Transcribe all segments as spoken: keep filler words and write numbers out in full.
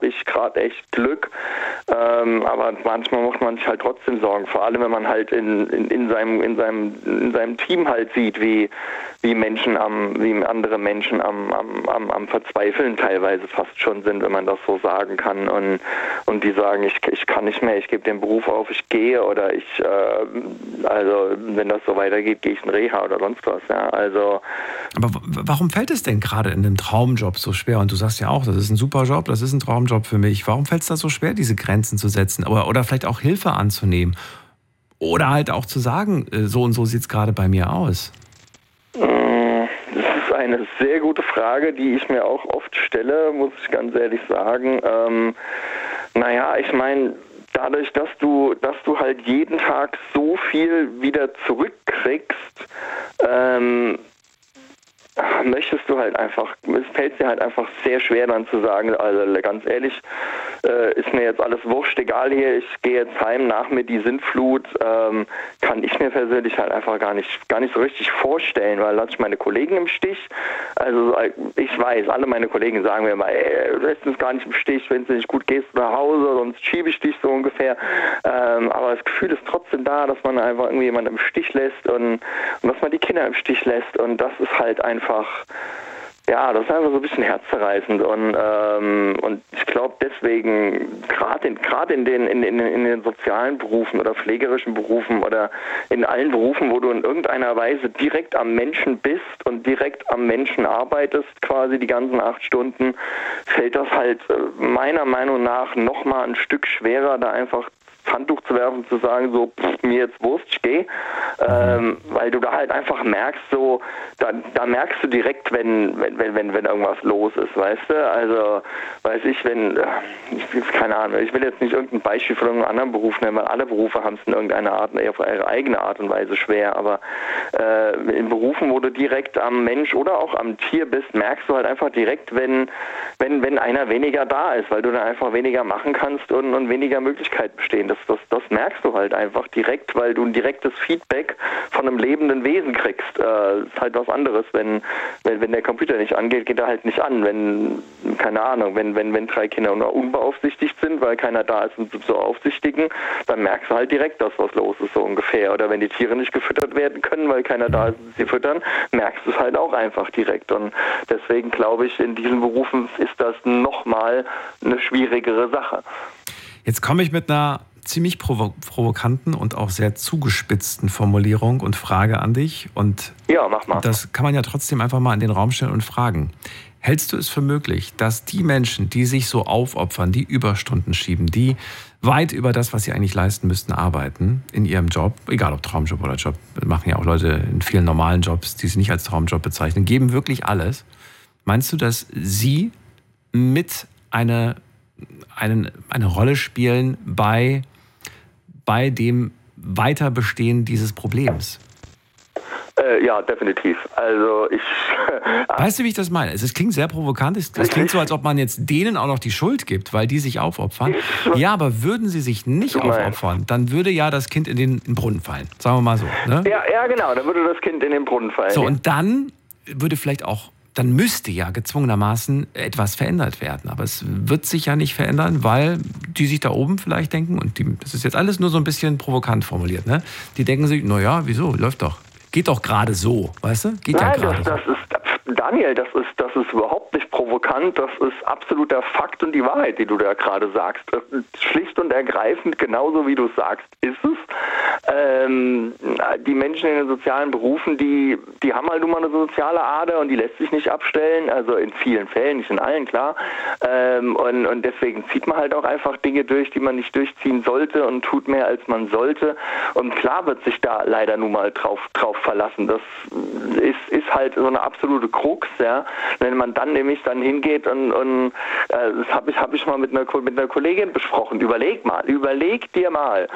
wirklich gerade echt Glück. Ähm, aber manchmal macht man sich halt trotzdem Sorgen, vor allem wenn man halt in, in, in, seinem, in, seinem, in seinem Team halt sieht, wie, wie Menschen am, wie andere Menschen am, am, am, am Verzweifeln teilweise fast schon sind, wenn man das so sagen kann. Und, und die sagen, ich, ich kann nicht mehr, ich gebe den Beruf auf, ich gehe oder ich, äh, also wenn das so weitergeht, gehe ich in Reha oder sonst was. Ja, also. Aber w- warum fällt es denn gerade in einem Traumjob so schwer? Und du sagst ja auch, das ist ein super Job, das ist ein Traumjob für mich. Warum fällt es da so schwer, diese Grenzen zu setzen? Oder, oder vielleicht auch Hilfe anzunehmen? Oder halt auch zu sagen, äh, so und so sieht es gerade bei mir aus? Das ist eine sehr gute Frage, die ich mir auch oft stelle, muss ich ganz ehrlich sagen. Ähm, naja, ich meine, dadurch, dass du, dass du halt jeden Tag so viel wieder zurückkriegst, ähm, möchtest du halt einfach, es fällt dir halt einfach sehr schwer dann zu sagen, also ganz ehrlich, äh, ist mir jetzt alles wurscht, egal hier, ich gehe jetzt heim, nach mir die Sintflut, ähm, kann ich mir persönlich halt einfach gar nicht, gar nicht so richtig vorstellen, weil lasse ich meine Kollegen im Stich, also ich weiß, alle meine Kollegen sagen mir immer, ey, du lässt uns gar nicht im Stich, wenn es dir nicht gut geht, nach Hause, sonst schiebe ich dich so ungefähr, ähm, aber das Gefühl ist trotzdem da, dass man einfach irgendwie jemanden im Stich lässt und, und dass man die Kinder im Stich lässt und das ist halt einfach ja, das ist einfach so ein bisschen herzzerreißend und, ähm, und ich glaube deswegen, gerade in, gerade in den, in, in, in den sozialen Berufen oder pflegerischen Berufen oder in allen Berufen, wo du in irgendeiner Weise direkt am Menschen bist und direkt am Menschen arbeitest, quasi die ganzen acht Stunden, fällt das halt meiner Meinung nach nochmal ein Stück schwerer, da einfach Handtuch zu werfen, zu sagen, so, pff, mir jetzt Wurst, ich gehe, ähm, weil du da halt einfach merkst, so, da, da merkst du direkt, wenn, wenn, wenn, wenn irgendwas los ist, weißt du, also, weiß ich, wenn, ich, keine Ahnung, ich will jetzt nicht irgendein Beispiel von irgendeinem anderen Beruf nennen, weil alle Berufe haben es in irgendeiner Art, auf ihre eigene Art und Weise schwer, aber äh, in Berufen, wo du direkt am Mensch oder auch am Tier bist, merkst du halt einfach direkt, wenn, wenn, wenn einer weniger da ist, weil du dann einfach weniger machen kannst und, und weniger Möglichkeiten bestehen. Das, das, das merkst du halt einfach direkt, weil du ein direktes Feedback von einem lebenden Wesen kriegst. Äh, ist halt was anderes, wenn, wenn, wenn der Computer nicht angeht, geht er halt nicht an. Wenn, keine Ahnung, wenn, wenn, wenn drei Kinder unbeaufsichtigt sind, weil keiner da ist, um zu beaufsichtigen, dann merkst du halt direkt, dass was los ist, so ungefähr. Oder wenn die Tiere nicht gefüttert werden können, weil keiner da ist, um sie füttern, merkst du es halt auch einfach direkt. Und deswegen glaube ich, in diesen Berufen ist das nochmal eine schwierigere Sache. Jetzt komme ich mit einer ziemlich provo- provokanten und auch sehr zugespitzten Formulierung und Frage an dich. Und ja, mach mal. Das kann man ja trotzdem einfach mal in den Raum stellen und fragen. Hältst du es für möglich, dass die Menschen, die sich so aufopfern, die Überstunden schieben, die weit über das, was sie eigentlich leisten müssten, arbeiten in ihrem Job, egal ob Traumjob oder Job, machen ja auch Leute in vielen normalen Jobs, die sie nicht als Traumjob bezeichnen, geben wirklich alles. Meinst du, dass sie mit eine, eine, eine Rolle spielen bei, bei dem Weiterbestehen dieses Problems? Äh, ja, definitiv. Also ich... Weißt du, wie ich das meine? Es klingt sehr provokant. Es klingt so, als ob man jetzt denen auch noch die Schuld gibt, weil die sich aufopfern. Ja, aber würden sie sich nicht aufopfern, dann würde ja das Kind in den, in den Brunnen fallen. Sagen wir mal so. Ne? Ja, ja, genau. Dann würde das Kind in den Brunnen fallen. So, und dann würde vielleicht auch, dann müsste ja gezwungenermaßen etwas verändert werden. Aber es wird sich ja nicht verändern, weil die sich da oben vielleicht denken, und die, das ist jetzt alles nur so ein bisschen provokant formuliert, ne? Die denken sich, naja, wieso, läuft doch. Geht doch gerade so, weißt du? Geht Nein, ja gerade. Das, das ist, Daniel, das ist, das ist überhaupt nicht provokant. Das ist absoluter Fakt und die Wahrheit, die du da gerade sagst. Schlicht und ergreifend, genauso wie du es sagst, ist es. Ähm, die Menschen in den sozialen Berufen, die, die haben halt nun mal eine soziale Ader und die lässt sich nicht abstellen. Also in vielen Fällen, nicht in allen, klar. Ähm, und, und deswegen zieht man halt auch einfach Dinge durch, die man nicht durchziehen sollte und tut mehr, als man sollte. Und klar wird sich da leider nun mal drauf, drauf verlassen. Das ist, ist halt so eine absolute Krux, ja. Wenn man dann nämlich dann hingeht und, und äh, das habe ich, hab ich mal mit einer, mit einer Kollegin besprochen. Überleg mal, überleg dir mal,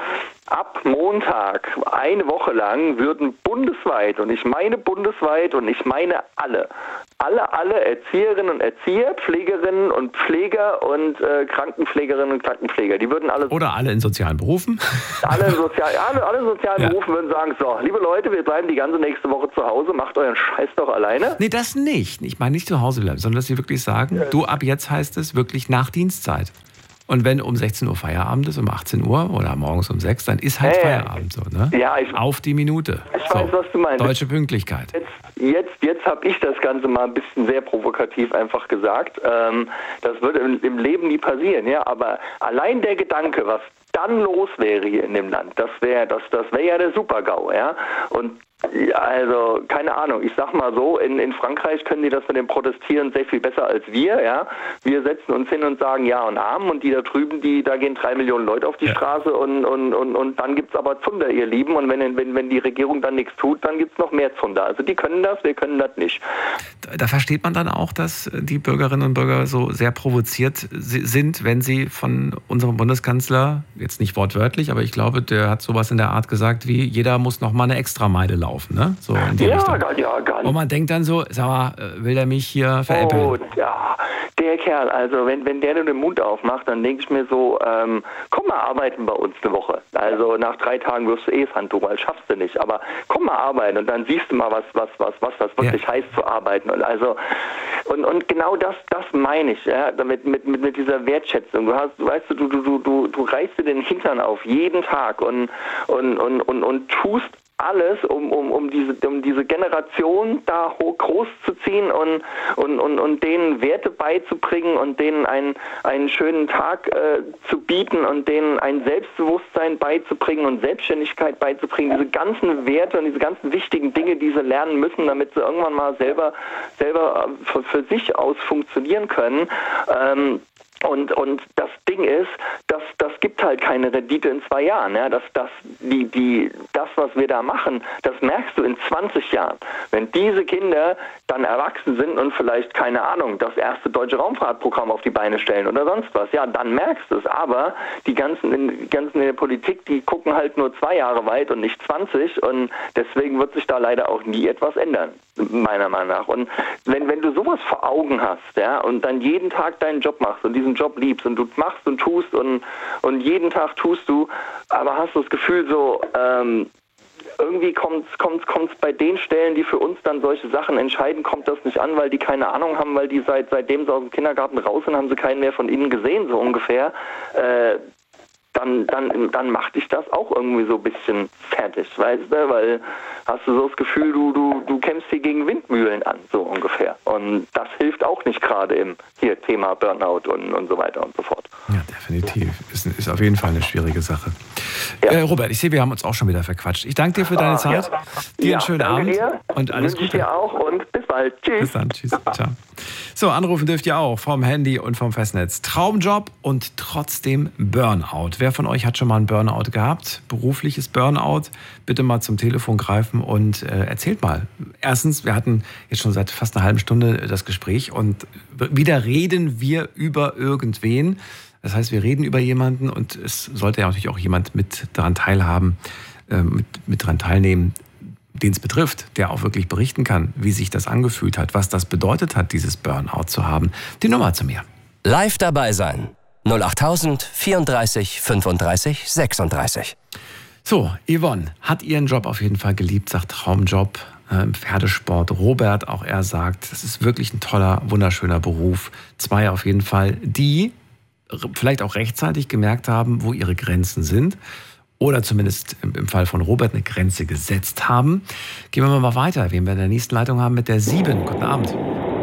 ab Montag, eine Woche lang, würden bundesweit, und ich meine bundesweit und ich meine alle, alle, alle Erzieherinnen und Erzieher, Pflegerinnen und Pfleger und äh, Krankenpflegerinnen und Krankenpfleger, die würden alle... Oder alle in sozialen Berufen. Alle in, Sozial, alle, alle in sozialen ja. Berufen würden sagen, so, liebe Leute, wir bleiben die ganze nächste Woche zu Hause, macht euren Scheiß doch alleine. Nee, das nicht. Ich meine nicht zu Hause bleiben, sondern dass sie wirklich sagen, ja. du, ab jetzt heißt es wirklich nach Dienstzeit. Und wenn um sechzehn Uhr Feierabend ist, um achtzehn Uhr oder morgens um sechs, dann ist halt hey. Feierabend so, ne? Ja, ich, auf die Minute. Ich weiß, so. was du meinst. Deutsche Pünktlichkeit. Jetzt, jetzt, jetzt habe ich das Ganze mal ein bisschen sehr provokativ einfach gesagt. Ähm, das würde im, im Leben nie passieren, ja. Aber allein der Gedanke, was dann los wäre hier in dem Land, das wäre das, das wäre ja der Super-GAU, ja. Und also, keine Ahnung, ich sag mal so, in, in Frankreich können die das mit dem Protestieren sehr viel besser als wir, ja. Wir setzen uns hin und sagen Ja und Amen und die da drüben, die, da gehen drei Millionen Leute auf die ja. Straße und, und, und, und dann gibt's aber Zunder, ihr Lieben, und wenn, wenn, wenn die Regierung dann nichts tut, dann gibt's noch mehr Zunder. Also die können das, wir können das nicht. Da, da versteht man dann auch, dass die Bürgerinnen und Bürger so sehr provoziert sind, wenn sie von unserem Bundeskanzler, jetzt nicht wortwörtlich, aber ich glaube, der hat sowas in der Art gesagt wie, jeder muss noch mal eine Extrameile laufen. Ne? So in die ja, Richtung. Gar, ja, gar nicht. Und man denkt dann so, sag mal, will der mich hier veräppeln? Oh, ja, der Kerl, also wenn, wenn der nur den Mund aufmacht, dann denke ich mir so, ähm, komm mal arbeiten bei uns eine Woche. Also nach drei Tagen wirst du eh das Handtuch, weil schaffst du nicht. Aber komm mal arbeiten und dann siehst du mal, was, was, was, was das wirklich ja. heißt zu arbeiten. Und also und, und genau das, das meine ich, ja, damit mit, mit, mit dieser Wertschätzung. Du hast, weißt du, du, du, du, du reißt dir den Hintern auf jeden Tag und, und, und, und, und tust alles, um, um, um, diese, um diese Generation da hoch, groß zu ziehen und, und, und, und denen Werte beizubringen und denen einen, einen schönen Tag äh, zu bieten und denen ein Selbstbewusstsein beizubringen und Selbstständigkeit beizubringen. Diese ganzen Werte und diese ganzen wichtigen Dinge, die sie lernen müssen, damit sie irgendwann mal selber, selber für, für sich aus funktionieren können. Ähm, Und, und das Ding ist, das, das gibt halt keine Rendite in zwei Jahren. Ja? Das, das, die, die, das, was wir da machen, das merkst du in zwanzig Jahren. Wenn diese Kinder dann erwachsen sind und vielleicht, keine Ahnung, das erste deutsche Raumfahrtprogramm auf die Beine stellen oder sonst was, ja, dann merkst du es. Aber die ganzen, die ganzen in der Politik, die gucken halt nur zwei Jahre weit und nicht zwanzig, und deswegen wird sich da leider auch nie etwas ändern, meiner Meinung nach. Und wenn, wenn du sowas vor Augen hast, ja, und dann jeden Tag deinen Job machst und diesen Job liebst und du machst und tust und, und jeden Tag tust du, aber hast du das Gefühl so, ähm, irgendwie kommt es bei den Stellen, die für uns dann solche Sachen entscheiden, kommt das nicht an, weil die keine Ahnung haben, weil die seit seitdem sie aus dem Kindergarten raus sind, haben sie keinen mehr von ihnen gesehen, so ungefähr. Äh, dann, dann, dann macht dich das auch irgendwie so ein bisschen fertig, weißt du, weil hast du so das Gefühl, du, du, du kämpfst hier gegen Windmühlen an, so ungefähr. Und das hilft auch nicht gerade im hier Thema Burnout und, und so weiter und so fort. Ja, definitiv. Ist, ist auf jeden Fall eine schwierige Sache. Ja. Äh, Robert, ich sehe, wir haben uns auch schon wieder verquatscht. Ich danke dir für deine ah, Zeit. Ja. Dir ja, einen schönen Abend dir. Und alles Gute. Ich dir auch und bis bald. Tschüss. Bis dann. Tschüss. Ciao. So, anrufen dürft ihr auch vom Handy und vom Festnetz. Traumjob und trotzdem Burnout. Wer von euch hat schon mal einen Burnout gehabt? Berufliches Burnout? Bitte mal zum Telefon greifen und äh, erzählt mal. Erstens, wir hatten jetzt schon seit fast einer halben Stunde das Gespräch und wieder reden wir über irgendwen. Das heißt, wir reden über jemanden und es sollte ja natürlich auch jemand mit daran teilhaben, äh, mit, mit daran teilnehmen, den es betrifft, der auch wirklich berichten kann, wie sich das angefühlt hat, was das bedeutet hat, dieses Burnout zu haben. Die Nummer zu mir. Live dabei sein. null achttausend vierunddreißig fünfunddreißig sechsunddreißig. So, Yvonne hat ihren Job auf jeden Fall geliebt, sagt Traumjob äh, im Pferdesport. Robert, auch er sagt, das ist wirklich ein toller, wunderschöner Beruf. Zwei auf jeden Fall, die vielleicht auch rechtzeitig gemerkt haben, wo ihre Grenzen sind. Oder zumindest im Fall von Robert eine Grenze gesetzt haben. Gehen wir mal weiter, wen wir in der nächsten Leitung haben mit der sieben. Guten Abend.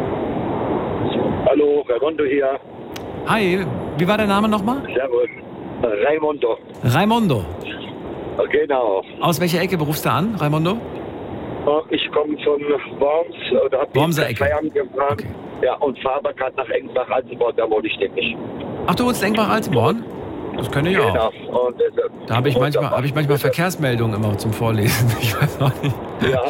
Hallo, Raimondo hier. Hi, wie war der Name nochmal? Servus. Raimondo. Raimondo. Genau. Aus welcher Ecke berufst du an, Raimondo? Ich komme von Worms. Oder hab Wormser Ecke. Feierabend gefahren. Okay. Ja, und fahre aber gerade nach Engbach-Altenborn, da wohne ich nämlich. Ach, du wohnst in Engbach-Altenborn? Das könnte ich auch. Genau. Und, äh, da habe ich manchmal, hab ich manchmal Verkehrsmeldungen immer zum Vorlesen. Ich weiß auch nicht. Ja,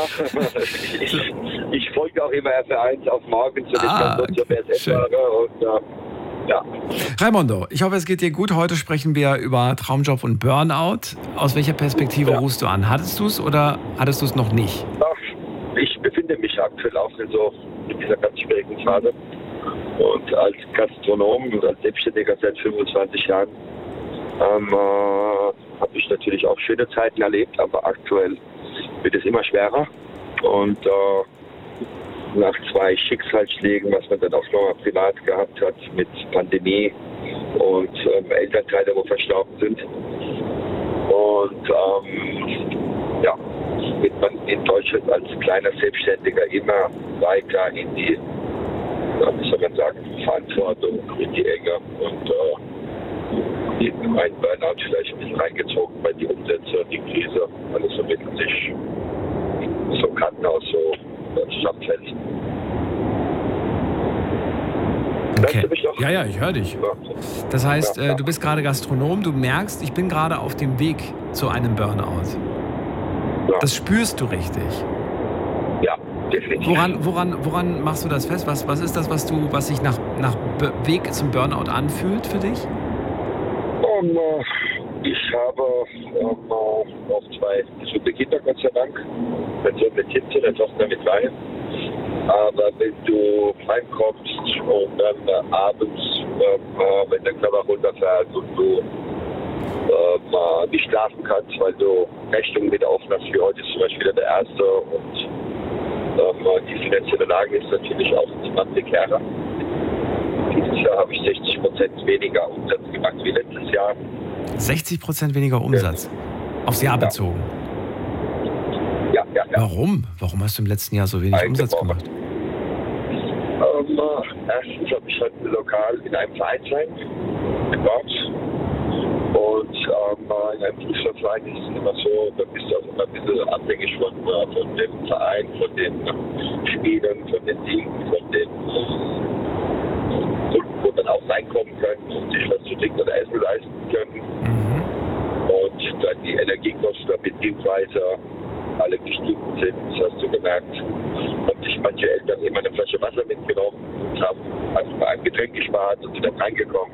ich, ich folge auch immer F eins auf morgen zu den ah, ganzen okay. und, äh, Ja. Raimondo, ich hoffe, es geht dir gut. Heute sprechen wir über Traumjob und Burnout. Aus welcher Perspektive Ja. rufst du an? Hattest du es oder hattest du es noch nicht? Ach, ich befinde mich aktuell auch in so in dieser ganz schwierigen Phase. Und als Gastronom und als Selbstständiger seit fünfundzwanzig Jahren ähm, äh, habe ich natürlich auch schöne Zeiten erlebt, aber aktuell wird es immer schwerer. Und äh, nach zwei Schicksalsschlägen, was man dann auch noch privat gehabt hat mit Pandemie und ähm, Elternteile, wo verstorben sind. Und ähm, ja, wird man in Deutschland als kleiner Selbstständiger immer weiter in die, ja, wie soll man sagen, Verantwortung, in die Enge und äh, in ein Burnout vielleicht ein bisschen reingezogen, weil die Umsätze, die Krise, alles so mit sich so Kartenhaus so zusammenfällt. Okay. Hörst du mich noch? Ja, ja, ich höre dich. Ja. Das heißt, Ja, ja. äh, du bist gerade Gastronom, du merkst, ich bin gerade auf dem Weg zu einem Burnout. Ja. Das spürst du richtig. Ja, definitiv. Woran, woran, woran machst du das fest? Was, was ist das, was du, was sich nach, nach Be- Weg zum Burnout anfühlt für dich? Um, äh, ich habe ähm, äh, auch zwei gesunde Kinder, Gott sei Dank. Mein Sohn mit siebzehn, eine Tochter mit drei. Aber wenn du heimkommst und dann äh, abends, ähm, äh, wenn der Körper runterfährt und du ähm, äh, nicht schlafen kannst, weil du Rechnungen wieder offen hast, wie heute ist zum Beispiel wieder der erste und ähm, äh, die finanzielle Lage ist natürlich auch immer prekärer. Dieses Jahr habe ich sechzig Prozent weniger Umsatz gemacht wie letztes Jahr. sechzig Prozent weniger Umsatz. Aufs Jahr Ja. bezogen. Ja, ja, ja. Warum? Warum hast du im letzten Jahr so wenig Umsatz Eingebrochen. gemacht? Ähm, äh, erstens habe ich halt lokal in einem Vereinsheim gebaut. Und ähm, äh, in einem Fußballverein ist es immer so, da bist du auch immer ein bisschen abhängig von, äh, von dem Verein, von den Spielern, von den Siegen, von den Kunden, wo dann auch reinkommen können und sich was zu trinken oder essen leisten können. Mhm. Und dann die Energiekosten beziehungsweise alle gestiegen sind, das hast du gemerkt. Haben sich manche Eltern immer eine Flasche Wasser mitgenommen und haben einfach ein Getränk gespart und sind dann reingekommen.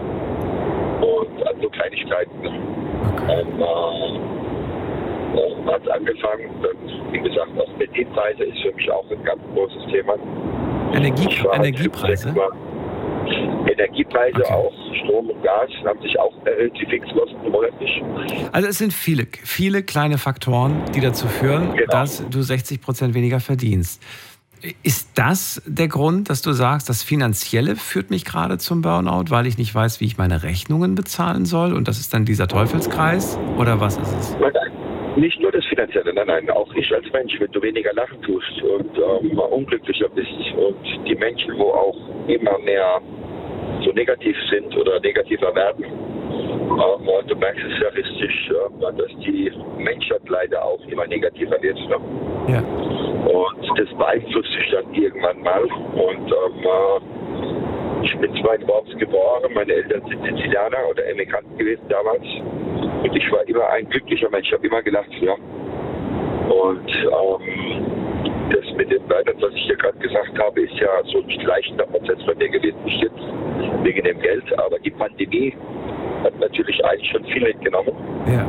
Und an so Kleinigkeiten Okay. ähm, äh, äh, hat es angefangen. Dann, wie gesagt, auch Benzinpreise ist für mich auch ein ganz großes Thema. Energie, Ich war halt Energiepreise? fünf, sechs Mal- Energiepreise Okay. auch, Strom und Gas haben sich auch erhöht, die Fixkosten monatlich. Also es sind viele, viele kleine Faktoren, die dazu führen, Genau. dass du sechzig Prozent weniger verdienst. Ist das der Grund, dass du sagst, das Finanzielle führt mich gerade zum Burnout, weil ich nicht weiß, wie ich meine Rechnungen bezahlen soll und das ist dann dieser Teufelskreis? Oder was ist es? Nein, nein, nicht nur das Finanzielle, nein, nein, auch ich als Mensch, wenn du weniger lachen tust und ähm, unglücklicher bist und die Menschen, wo auch immer mehr so negativ sind oder negativer werden, ähm, und du merkst es realistisch, äh, dass die Menschheit leider auch immer negativer wird. Ne? Ja. Und das beeinflusst sich dann irgendwann mal. Und ähm, äh, ich bin zwar in Worms geboren, meine Eltern sind Sizilianer oder Emigranten gewesen damals. Und ich war immer ein glücklicher Mensch, ich habe immer gelacht. Ja. Und ähm, das mit dem Burnout, was ich dir gerade gesagt habe, ist ja so ein schleichender Prozess bei mir gewesen. Nicht jetzt wegen dem Geld, aber die Pandemie hat natürlich eigentlich schon viel mitgenommen. Ja.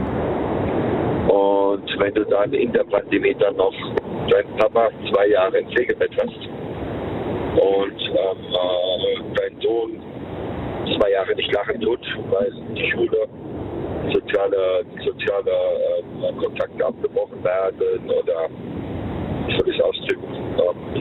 Und wenn du dann in der Pandemie dann noch deinen Papa zwei Jahre im Pflegebett hast und ähm, äh, dein Sohn zwei Jahre nicht lachen tut, weil die Schule, soziale, soziale äh, Kontakte abgebrochen werden oder, wie soll ich es ausdrücken, ähm,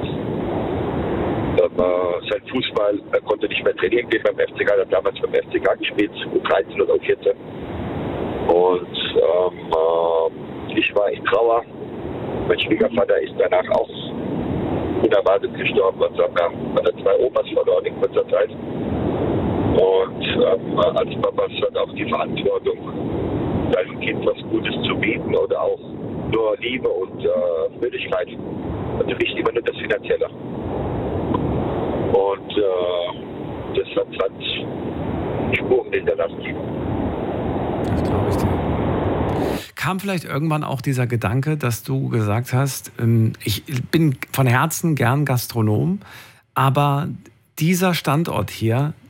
äh, sein Fußball, er konnte nicht mehr trainieren gehen beim F C K, er hat damals beim F C K gespielt, U dreizehn oder U vierzehn. Und ähm, äh, ich war in Trauer. Mein Schwiegervater ist danach auch unerwartet gestorben. Also haben wir hat zwei Opas verloren in kurzer Zeit. Und ähm, als Papa hat auch die Verantwortung, seinem Kind was Gutes zu bieten oder auch nur Liebe und äh, Fröhlichkeit. Also nicht immer nur das Finanzielle. Und äh, das hat, hat Spuren hinterlassen. Das glaube ich dir. Kam vielleicht irgendwann auch dieser Gedanke, dass du gesagt hast, ähm, ich bin von Herzen gern Gastronom, aber dieser Standort hier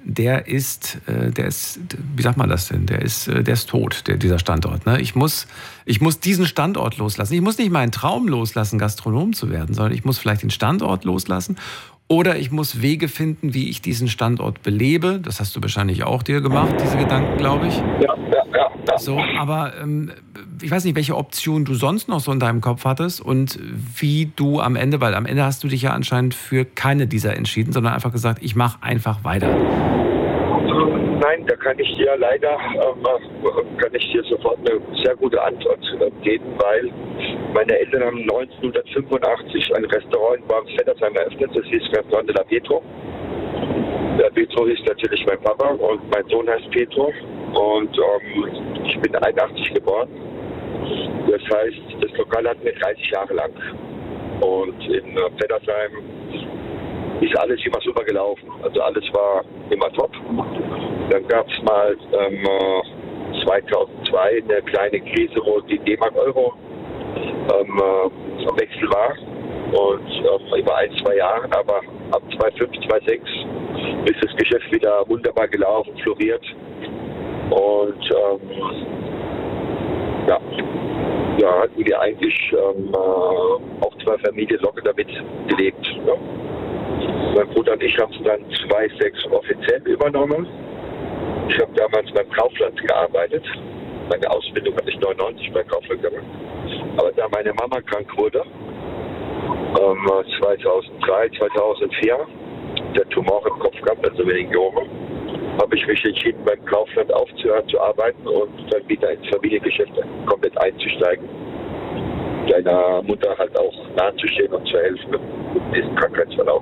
der ist, äh, der ist, wie sagt man das denn? Der ist, äh, der ist tot, der, dieser Standort. Ne? Ich muss, ich muss diesen Standort loslassen. Ich muss nicht meinen Traum loslassen, Gastronom zu werden, sondern ich muss vielleicht den Standort loslassen. Oder ich muss Wege finden, wie ich diesen Standort belebe. Das hast du wahrscheinlich auch dir gemacht, diese Gedanken, glaube ich. Ja, ja, ja. ja. So, aber ähm, ich weiß nicht, welche Option du sonst noch so in deinem Kopf hattest und wie du am Ende, weil am Ende hast du dich ja anscheinend für keine dieser entschieden, sondern einfach gesagt, ich mache einfach weiter. Nein, da kann ich dir leider, ähm, kann ich dir sofort eine sehr gute Antwort äh, geben, weil meine Eltern haben neunzehnhundertfünfundachtzig ein Restaurant in Worms-Vettersheim eröffnet, das hieß Restaurant de la Pietro. Der Pietro ist natürlich mein Papa und mein Sohn heißt Pietro und ähm, ich bin einundachtzig geboren. Das heißt, das Lokal hatten wir dreißig Jahre lang und in äh, Vettersheim ist alles immer super gelaufen. Also alles war immer top. Dann gab es mal ähm, zweitausendzwei eine kleine Krise, wo die D-Mark-Euro ähm, äh, am Wechsel war. Und ähm, über ein, zwei Jahre, aber ab zweitausendfünf, zweitausendsechs ist das Geschäft wieder wunderbar gelaufen, floriert. Und ähm, ja, ja, hatten wir eigentlich ähm, äh, auch zwei Familien locker damit gelebt. Ja. Mein Bruder und ich haben es dann zweitausendsechs offiziell übernommen. Ich habe damals beim Kaufland gearbeitet. Meine Ausbildung hatte ich neunundneunzig bei Kaufland gemacht. Aber da meine Mama krank wurde, ähm, zweitausenddrei, zweitausendvier, der Tumor im Kopf gehabt, also Meningiome, habe ich mich entschieden, beim Kaufland aufzuhören zu arbeiten und dann wieder ins Familiengeschäft komplett einzusteigen. Deiner Mutter halt auch nahezustehen und zu helfen mit diesem Krankheitsverlauf.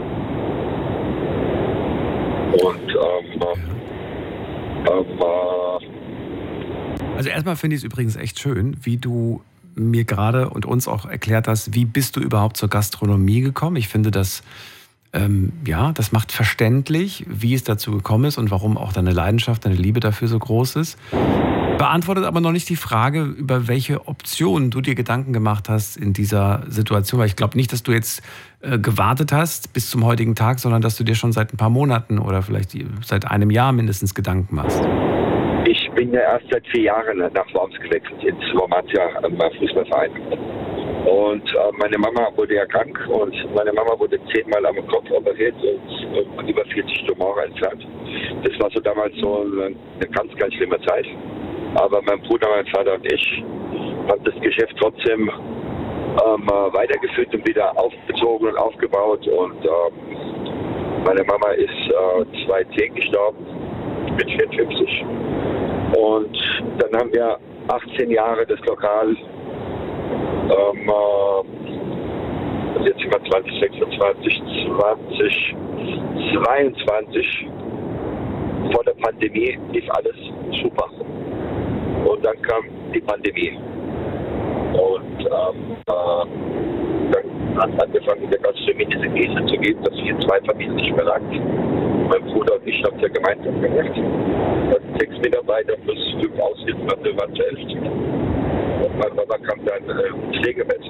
Und ähm, ähm, äh, also erstmal finde ich es übrigens echt schön, wie du mir gerade und uns auch erklärt hast, wie bist du überhaupt zur Gastronomie gekommen. Ich finde das, ähm, ja, das macht verständlich, wie es dazu gekommen ist und warum auch deine Leidenschaft, deine Liebe dafür so groß ist. Beantwortet aber noch nicht die Frage, über welche Optionen du dir Gedanken gemacht hast in dieser Situation. Weil ich glaube nicht, dass du jetzt äh, gewartet hast bis zum heutigen Tag, sondern dass du dir schon seit ein paar Monaten oder vielleicht seit einem Jahr mindestens Gedanken machst. Ich bin ja erst seit vier Jahren nach Worms gewechselt, ins Wormatia Fußballverein. Und äh, meine Mama wurde ja krank und meine Mama wurde zehnmal am Kopf operiert und, und über vierzig Tumore entfernt. Das war so damals so eine, eine ganz, ganz schlimme Zeit. Aber mein Bruder, mein Vater und ich haben das Geschäft trotzdem ähm, weitergeführt und wieder aufgezogen und aufgebaut. Und ähm, meine Mama ist äh, zweitausendzehn gestorben, mit vierundfünfzig. Und dann haben wir achtzehn Jahre das Lokal, ähm, äh, jetzt sind wir zwanzig sechsundzwanzig, zwanzig zweiundzwanzig, vor der Pandemie lief alles super. Und dann kam die Pandemie. Und ähm, äh, dann hat angefangen, der Gastronomie diese Krise zu geben, dass wir zwei Familien nicht mehr lang. Mein Bruder und ich haben es ja gemeinsam gemacht. Und sechs Mitarbeiter plus fünf Aushilfen, also wir waren zu elf. Und mein Mama kam dann äh, ins Pflegebett.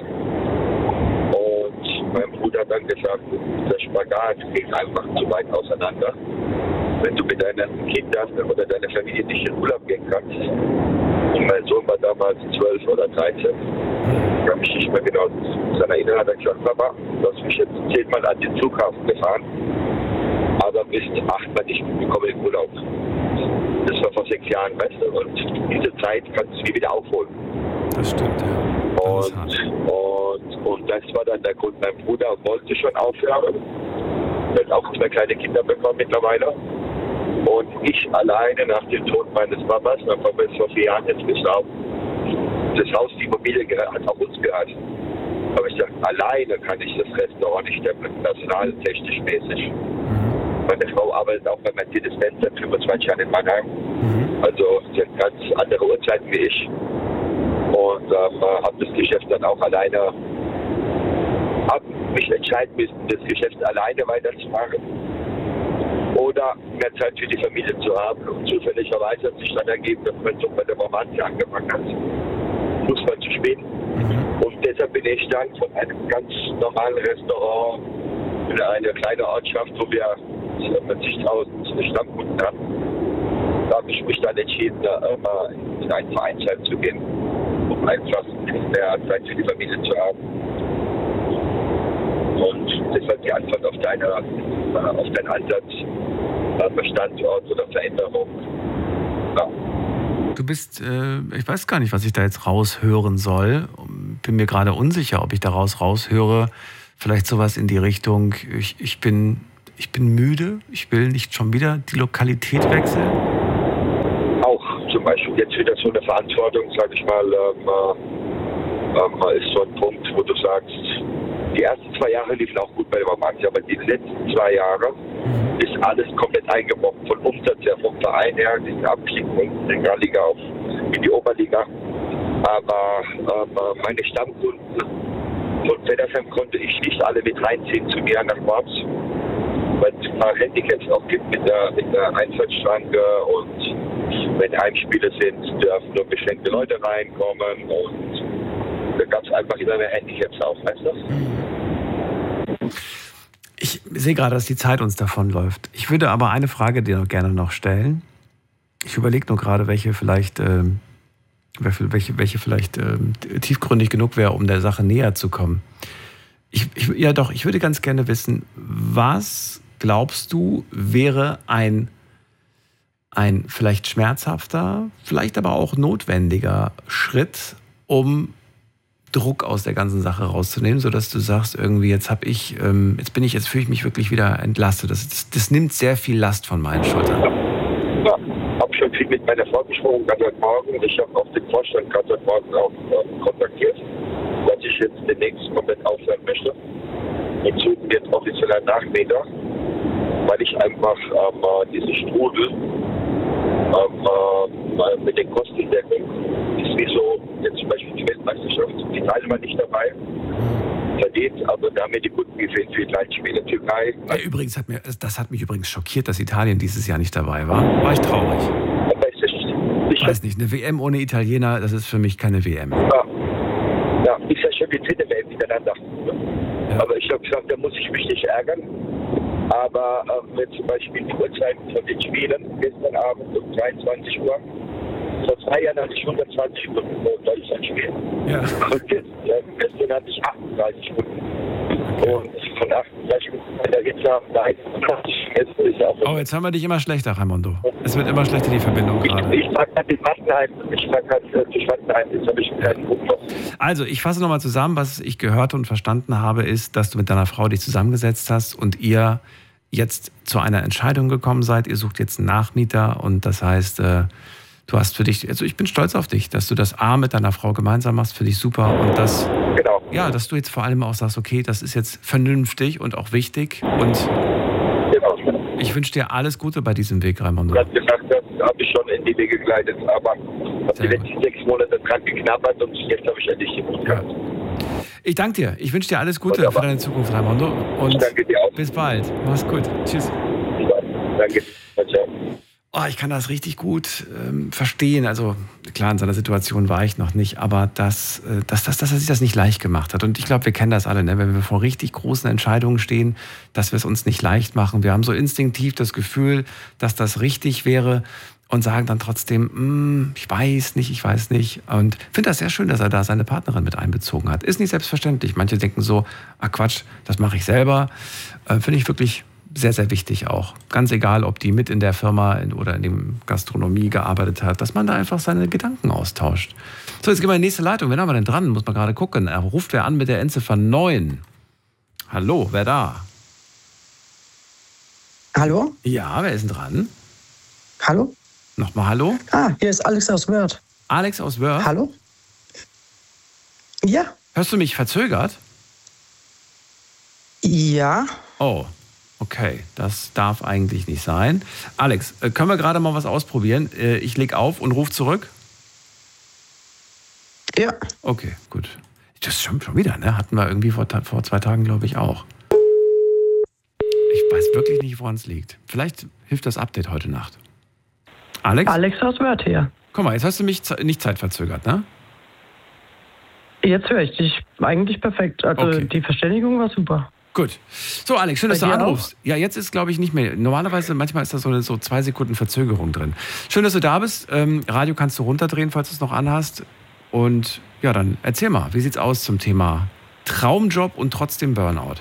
Und mein Bruder hat dann gesagt, der Spagat geht einfach zu weit auseinander. Wenn du mit deinen Kindern oder deiner Familie nicht in Urlaub gehen kannst. Und mein Sohn war damals zwölf oder dreizehn. Ich kann mich nicht mehr genau daran erinnern. Hat er gesagt, Papa, du hast mich jetzt zehnmal an den Flughafen gefahren, aber bist achtmal nicht mitgekommen in Urlaub. Das war vor sechs Jahren besser und diese Zeit kannst du nie wieder aufholen. Das stimmt, ja. Und, und, und das war dann der Grund. Mein Bruder wollte schon aufhören. Er hat auch zwei kleine Kinder bekommen mittlerweile. Und ich alleine nach dem Tod meines Papas, mein Papa ist vor vier Jahren jetzt gestorben, das Haus, die Immobilie hat auch uns gehört. Aber ich dachte, alleine kann ich das Restaurant nicht stemmen, personaltechnisch mäßig. Mhm. Meine Frau arbeitet auch bei Mercedes-Benz seit fünfundzwanzig Jahren in Mannheim. Mhm. Also sie hat ganz andere Uhrzeiten wie ich. Und ähm, habe das Geschäft dann auch alleine, habe mich entscheiden müssen, das Geschäft alleine weiterzumachen. Oder mehr Zeit für die Familie zu haben. Und zufälligerweise hat sich dann ergeben, dass mein Sohn bei der Wormatia angefangen hat, Fußball zu spielen. Mhm. Und deshalb bin ich dann von einem ganz normalen Restaurant in eine kleine Ortschaft, wo wir vierzigtausend verschiedene Stammkunden habe. Da habe ich mich dann entschieden, äh, in ein Vereinsheim zu gehen, um einfach mehr Zeit für die Familie zu haben. Und deshalb die Antwort auf deine, äh, auf deinen Ansatz, äh, Standort oder Veränderung. Ja. Du bist, äh, ich weiß gar nicht, was ich da jetzt raushören soll. Bin mir gerade unsicher, ob ich daraus raushöre, vielleicht sowas in die Richtung, ich, ich, bin, ich bin müde, ich will nicht schon wieder die Lokalität wechseln. Auch zum Beispiel jetzt wieder so eine Verantwortung, sag ich mal, ähm, ähm, ist so ein Punkt, wo du sagst, die ersten zwei Jahre liefen auch gut bei der Maxi, aber die letzten zwei Jahre ist alles komplett eingebrochen. Von Umsatz her, vom Verein her, den Abstieg von der Regionalliga auf in die Oberliga. Aber ähm, meine Stammkunden von Feddersheim konnte ich nicht alle mit reinziehen zu mir nach Worms, weil es ein paar Handicaps auch gibt mit der, mit der Einsatzschranke und wenn Heimspiele sind, dürfen nur beschränkte Leute reinkommen und da gab es einfach immer mehr Handicaps auch, weißt du? Ich sehe gerade, dass die Zeit uns davonläuft. Ich würde aber eine Frage dir noch gerne noch stellen. Ich überlege nur gerade, welche vielleicht, äh, welche, welche vielleicht äh, tiefgründig genug wäre, um der Sache näher zu kommen. Ich, ich, ja doch, ich würde ganz gerne wissen, was glaubst du, wäre ein, ein vielleicht schmerzhafter, vielleicht aber auch notwendiger Schritt, um Druck aus der ganzen Sache rauszunehmen, sodass du sagst, irgendwie jetzt habe ich, ähm, jetzt bin ich, jetzt fühle ich mich wirklich wieder entlastet. Das, das, das nimmt sehr viel Last von meinen Schultern. Ja, habe schon viel mit meiner Frau gesprochen, gerade heute Morgen. Ich habe auch den Vorstand gerade heute Morgen auch äh, kontaktiert, dass ich jetzt demnächst komplett aufhören möchte. Und suchen jetzt offiziell einen Nachmieter, weil ich einfach ähm, diesen Strudel ähm, äh, mit den Kostendeckung ist wie so, jetzt zum Beispiel die Weltmeisterschaft, die Teilnehmer nicht dabei, verdient, aber da haben mir die Kunden gefehlt für die Kleinspiele, Türkei. Ja, übrigens hat mir, das hat mich übrigens schockiert, dass Italien dieses Jahr nicht dabei war. War ich traurig. Aber ist nicht. Ich weiß nicht, eine W M ohne Italiener, das ist für mich keine W M. Ja, ja ist ja schon die dritte W M miteinander. Ja. Aber ich habe gesagt, da muss ich mich nicht ärgern. Aber äh, wenn zum Beispiel die Uhrzeiten von den Spielen, gestern Abend um dreiundzwanzig Uhr, vor zwei Jahren hatte ich hundertzwanzig Stunden vor Deutschland spielen. Ja. Und jetzt, ja, gestern hatte ich achtunddreißig Stunden. Okay. Und von achtunddreißig Stunden bei der Hitze haben wir einundachtzig. Jetzt ist ja auch. Oh, jetzt hören wir dich immer schlechter, Raimondo. Es wird immer schlechter, die Verbindung gerade. Ich, ich mag halt den Mattenheim. Ich mag halt die Schwantenheim. Jetzt habe ich keinen Druck noch. Also, ich fasse nochmal zusammen, was ich gehört und verstanden habe, ist, dass du mit deiner Frau dich zusammengesetzt hast und ihr jetzt zu einer Entscheidung gekommen seid. Ihr sucht jetzt einen Nachmieter und das heißt, äh, du hast für dich, also ich bin stolz auf dich, dass du das A mit deiner Frau gemeinsam machst, für dich super und das, genau. Ja, dass du jetzt vor allem auch sagst, okay, das ist jetzt vernünftig und auch wichtig und genau. Ich wünsche dir alles Gute bei diesem Weg, Raimondo. Du hast gesagt, das habe ich schon in die Wege geleitet, aber habe die letzten sechs Monate dran geknabbert und jetzt habe ich endlich die Mut gehabt. Ich danke dir. Ich wünsche dir alles Gute Wunderbar. Für deine Zukunft, Raimondo. Und ich danke dir auch. Bis bald. Mach's gut. Tschüss. Ja, danke. Ciao. Oh, ich kann das richtig gut ähm, verstehen. Also klar, in seiner Situation war ich noch nicht, aber dass, äh, dass, dass, dass er sich das nicht leicht gemacht hat. Und ich glaube, wir kennen das alle, ne? Wenn wir vor richtig großen Entscheidungen stehen, dass wir es uns nicht leicht machen. Wir haben so instinktiv das Gefühl, dass das richtig wäre und sagen dann trotzdem, ich weiß nicht, ich weiß nicht. Und finde das sehr schön, dass er da seine Partnerin mit einbezogen hat. Ist nicht selbstverständlich. Manche denken so, ah Quatsch, das mache ich selber. Äh, finde ich wirklich sehr, sehr wichtig auch. Ganz egal, ob die mit in der Firma oder in der Gastronomie gearbeitet hat, dass man da einfach seine Gedanken austauscht. So, jetzt gehen wir in die nächste Leitung. Wen haben wir denn dran? Muss man gerade gucken. Er ruft wer an mit der Endziffer neun. Hallo, wer da? Hallo? Ja, wer ist denn dran? Hallo? Nochmal hallo? Ah, hier ist Alex aus Wörth. Alex aus Wörth? Hallo? Ja. Hörst du mich verzögert? Ja. Oh, okay. Das darf eigentlich nicht sein. Alex, können wir gerade mal was ausprobieren? Ich leg auf und ruf zurück? Ja. Okay, gut. Das ist schon, schon wieder, ne? Hatten wir irgendwie vor, vor zwei Tagen, glaube ich, auch. Ich weiß wirklich nicht, woran es liegt. Vielleicht hilft das Update heute Nacht. Alex? Alex aus Wörth hier. Guck mal, jetzt hast du mich nicht zeitverzögert, ne? Jetzt höre ich dich eigentlich perfekt. Also okay. Die Verständigung war super. Gut. So, Alex, schön, dass du anrufst. Ja, jetzt ist, glaube ich, nicht mehr. Normalerweise, manchmal ist da so eine so zwei Sekunden Verzögerung drin. Schön, dass du da bist. Ähm, Radio kannst du runterdrehen, falls du es noch anhast. Und ja, dann erzähl mal, wie sieht's aus zum Thema Traumjob und trotzdem Burnout?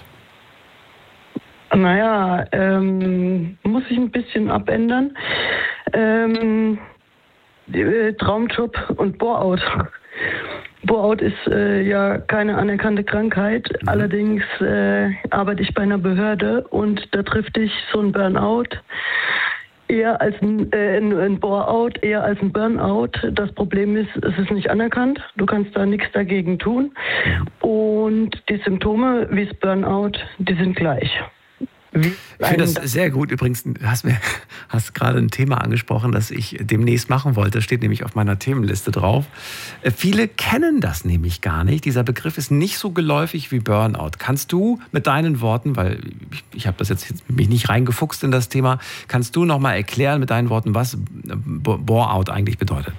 Naja, ähm, muss ich ein bisschen abändern. Ähm, äh, Traumjob und Bore-out. Bore-out ist äh, ja keine anerkannte Krankheit. Mhm. Allerdings äh, arbeite ich bei einer Behörde und da trifft dich so ein Burnout eher als ein, äh, ein, ein Bore-out, eher als ein Burnout. Das Problem ist, es ist nicht anerkannt. Du kannst da nichts dagegen tun. Und die Symptome wie das Burnout, die sind gleich. Ich finde das sehr gut. Übrigens, du hast mir hast gerade ein Thema angesprochen, das ich demnächst machen wollte. Das steht nämlich auf meiner Themenliste drauf. Viele kennen das nämlich gar nicht. Dieser Begriff ist nicht so geläufig wie Burnout. Kannst du mit deinen Worten, weil ich, ich habe das jetzt mich nicht reingefuchst in das Thema, kannst du noch mal erklären mit deinen Worten, was Bore-out eigentlich bedeutet?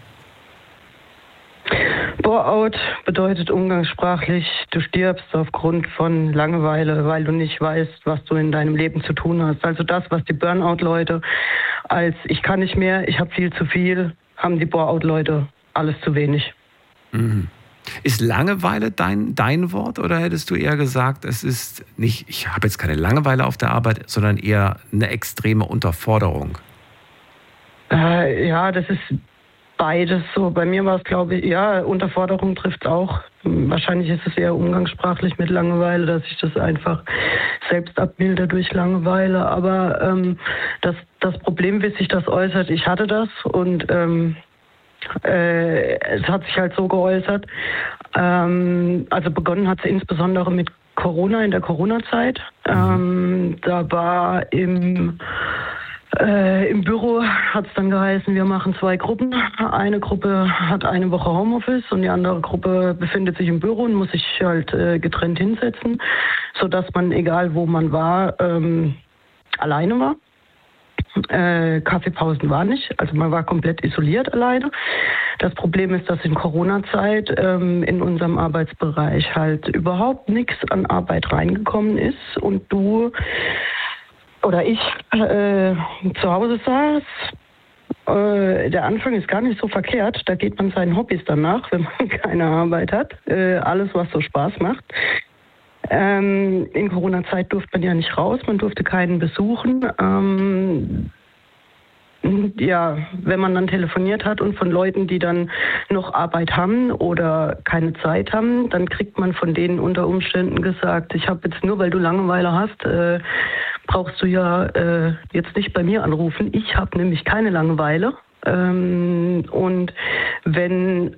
Bore-out bedeutet umgangssprachlich, du stirbst aufgrund von Langeweile, weil du nicht weißt, was du in deinem Leben zu tun hast. Also das, was die Burnout-Leute als ich kann nicht mehr, ich habe viel zu viel, haben die Bore-out-Leute alles zu wenig. Mhm. Ist Langeweile dein, dein Wort oder hättest du eher gesagt, es ist nicht, ich habe jetzt keine Langeweile auf der Arbeit, sondern eher eine extreme Unterforderung? Äh, ja, das ist beides so. Bei mir war es, glaube ich, ja, Unterforderung trifft es auch. Wahrscheinlich ist es eher umgangssprachlich mit Langeweile, dass ich das einfach selbst abbilde durch Langeweile. Aber ähm, das, das Problem, wie sich das äußert, ich hatte das und ähm, äh, es hat sich halt so geäußert. Ähm, also begonnen hat es insbesondere mit Corona, in der Corona-Zeit. Ähm, da war im Äh, Im Büro hat es dann geheißen, wir machen zwei Gruppen. Eine Gruppe hat eine Woche Homeoffice und die andere Gruppe befindet sich im Büro und muss sich halt äh, getrennt hinsetzen, sodass man, egal wo man war, ähm, alleine war. Äh, Kaffeepausen war nicht, also man war komplett isoliert alleine. Das Problem ist, dass in Corona-Zeit ähm, in unserem Arbeitsbereich halt überhaupt nichts an Arbeit reingekommen ist und du oder ich äh, zu Hause saß. Äh, der Anfang ist gar nicht so verkehrt. Da geht man seinen Hobbys danach, wenn man keine Arbeit hat. Äh, alles, was so Spaß macht. Ähm, in Corona-Zeit durfte man ja nicht raus, man durfte keinen besuchen. Ähm, ja, wenn man dann telefoniert hat und von Leuten, die dann noch Arbeit haben oder keine Zeit haben, dann kriegt man von denen unter Umständen gesagt, ich habe jetzt nur, weil du Langeweile hast, äh, brauchst du ja äh, jetzt nicht bei mir anrufen. Ich habe nämlich keine Langeweile. Ähm, und wenn,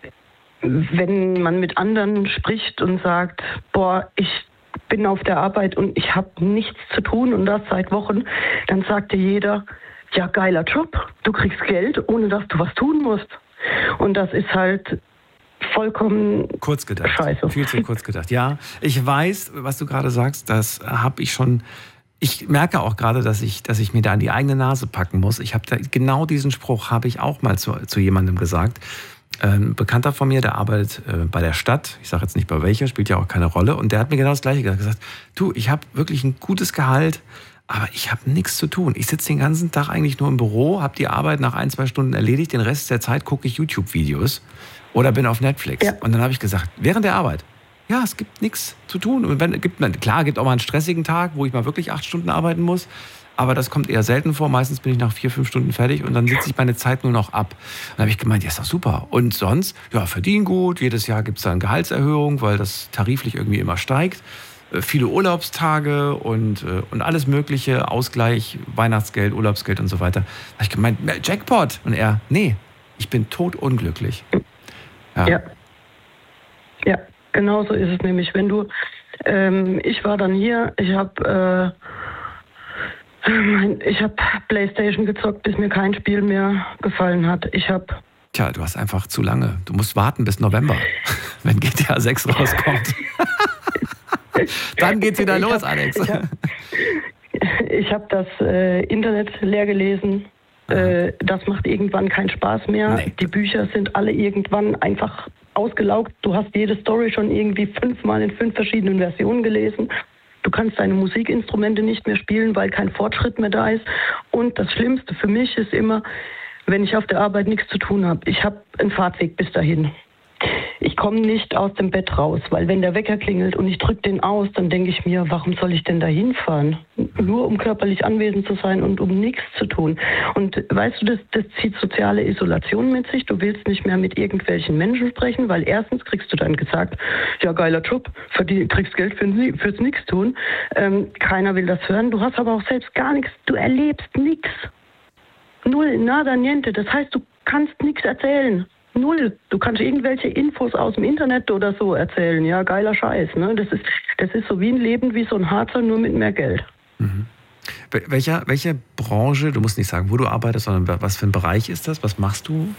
wenn man mit anderen spricht und sagt, boah, ich bin auf der Arbeit und ich habe nichts zu tun und das seit Wochen, dann sagt dir jeder, ja, geiler Job, du kriegst Geld, ohne dass du was tun musst. Und das ist halt vollkommen kurz gedacht. Scheiße. Viel zu kurz gedacht. Ja, ich weiß, was du gerade sagst, das habe ich schon. Ich merke auch gerade, dass ich, dass ich mir da an die eigene Nase packen muss. Ich habe da genau diesen Spruch habe ich auch mal zu, zu jemandem gesagt. Ein Bekannter von mir, der arbeitet äh, bei der Stadt. Ich sage jetzt nicht bei welcher, spielt ja auch keine Rolle. Und der hat mir genau das Gleiche gesagt. Du, ich habe wirklich ein gutes Gehalt, aber ich habe nichts zu tun. Ich sitze den ganzen Tag eigentlich nur im Büro, habe die Arbeit nach ein, zwei Stunden erledigt. Den Rest der Zeit gucke ich YouTube-Videos oder bin auf Netflix. Ja. Und dann habe ich gesagt, während der Arbeit, ja, es gibt nichts zu tun. Und wenn, gibt, klar, gibt auch mal einen stressigen Tag, wo ich mal wirklich acht Stunden arbeiten muss. Aber das kommt eher selten vor. Meistens bin ich nach vier, fünf Stunden fertig und dann sitze ich meine Zeit nur noch ab. Dann habe ich gemeint, ja, ist doch super. Und sonst, ja, verdienen gut. Jedes Jahr gibt es da eine Gehaltserhöhung, weil das tariflich irgendwie immer steigt. Viele Urlaubstage und, und alles mögliche, Ausgleich, Weihnachtsgeld, Urlaubsgeld und so weiter. Da habe ich gemeint, Jackpot. Und er, nee, ich bin totunglücklich. Ja. Ja, ja, genau so ist es nämlich. Wenn du, ähm, ich war dann hier, ich habe äh, ich habe PlayStation gezockt, bis mir kein Spiel mehr gefallen hat. Ich habe Tja, du hast einfach zu lange. Du musst warten bis November, wenn G T A sechs rauskommt. Dann geht's wieder ich los, hab, Alex. Ich habe hab das äh, Internet leer gelesen. Äh, das macht irgendwann keinen Spaß mehr. Nee. Die Bücher sind alle irgendwann einfach ausgelaugt. Du hast jede Story schon irgendwie fünfmal in fünf verschiedenen Versionen gelesen. Du kannst deine Musikinstrumente nicht mehr spielen, weil kein Fortschritt mehr da ist. Und das Schlimmste für mich ist immer, wenn ich auf der Arbeit nichts zu tun habe. Ich habe einen Fahrtweg bis dahin. Ich komme nicht aus dem Bett raus, weil wenn der Wecker klingelt und ich drücke den aus, dann denke ich mir, warum soll ich denn da hinfahren? Nur um körperlich anwesend zu sein und um nichts zu tun. Und weißt du, das, das zieht soziale Isolation mit sich. Du willst nicht mehr mit irgendwelchen Menschen sprechen, weil erstens kriegst du dann gesagt, ja, geiler Job, verdien, kriegst Geld für, fürs Nichtstun. Ähm, keiner will das hören. Du hast aber auch selbst gar nichts. Du erlebst nichts. Null, nada, niente. Das heißt, du kannst nichts erzählen. Null. Du kannst irgendwelche Infos aus dem Internet oder so erzählen. Ja, geiler Scheiß. Ne? Das ist, das ist so wie ein Leben wie so ein Harzer, nur mit mehr Geld. Mhm. Welcher, welche Branche, du musst nicht sagen, wo du arbeitest, sondern was für ein Bereich ist das? Was machst du?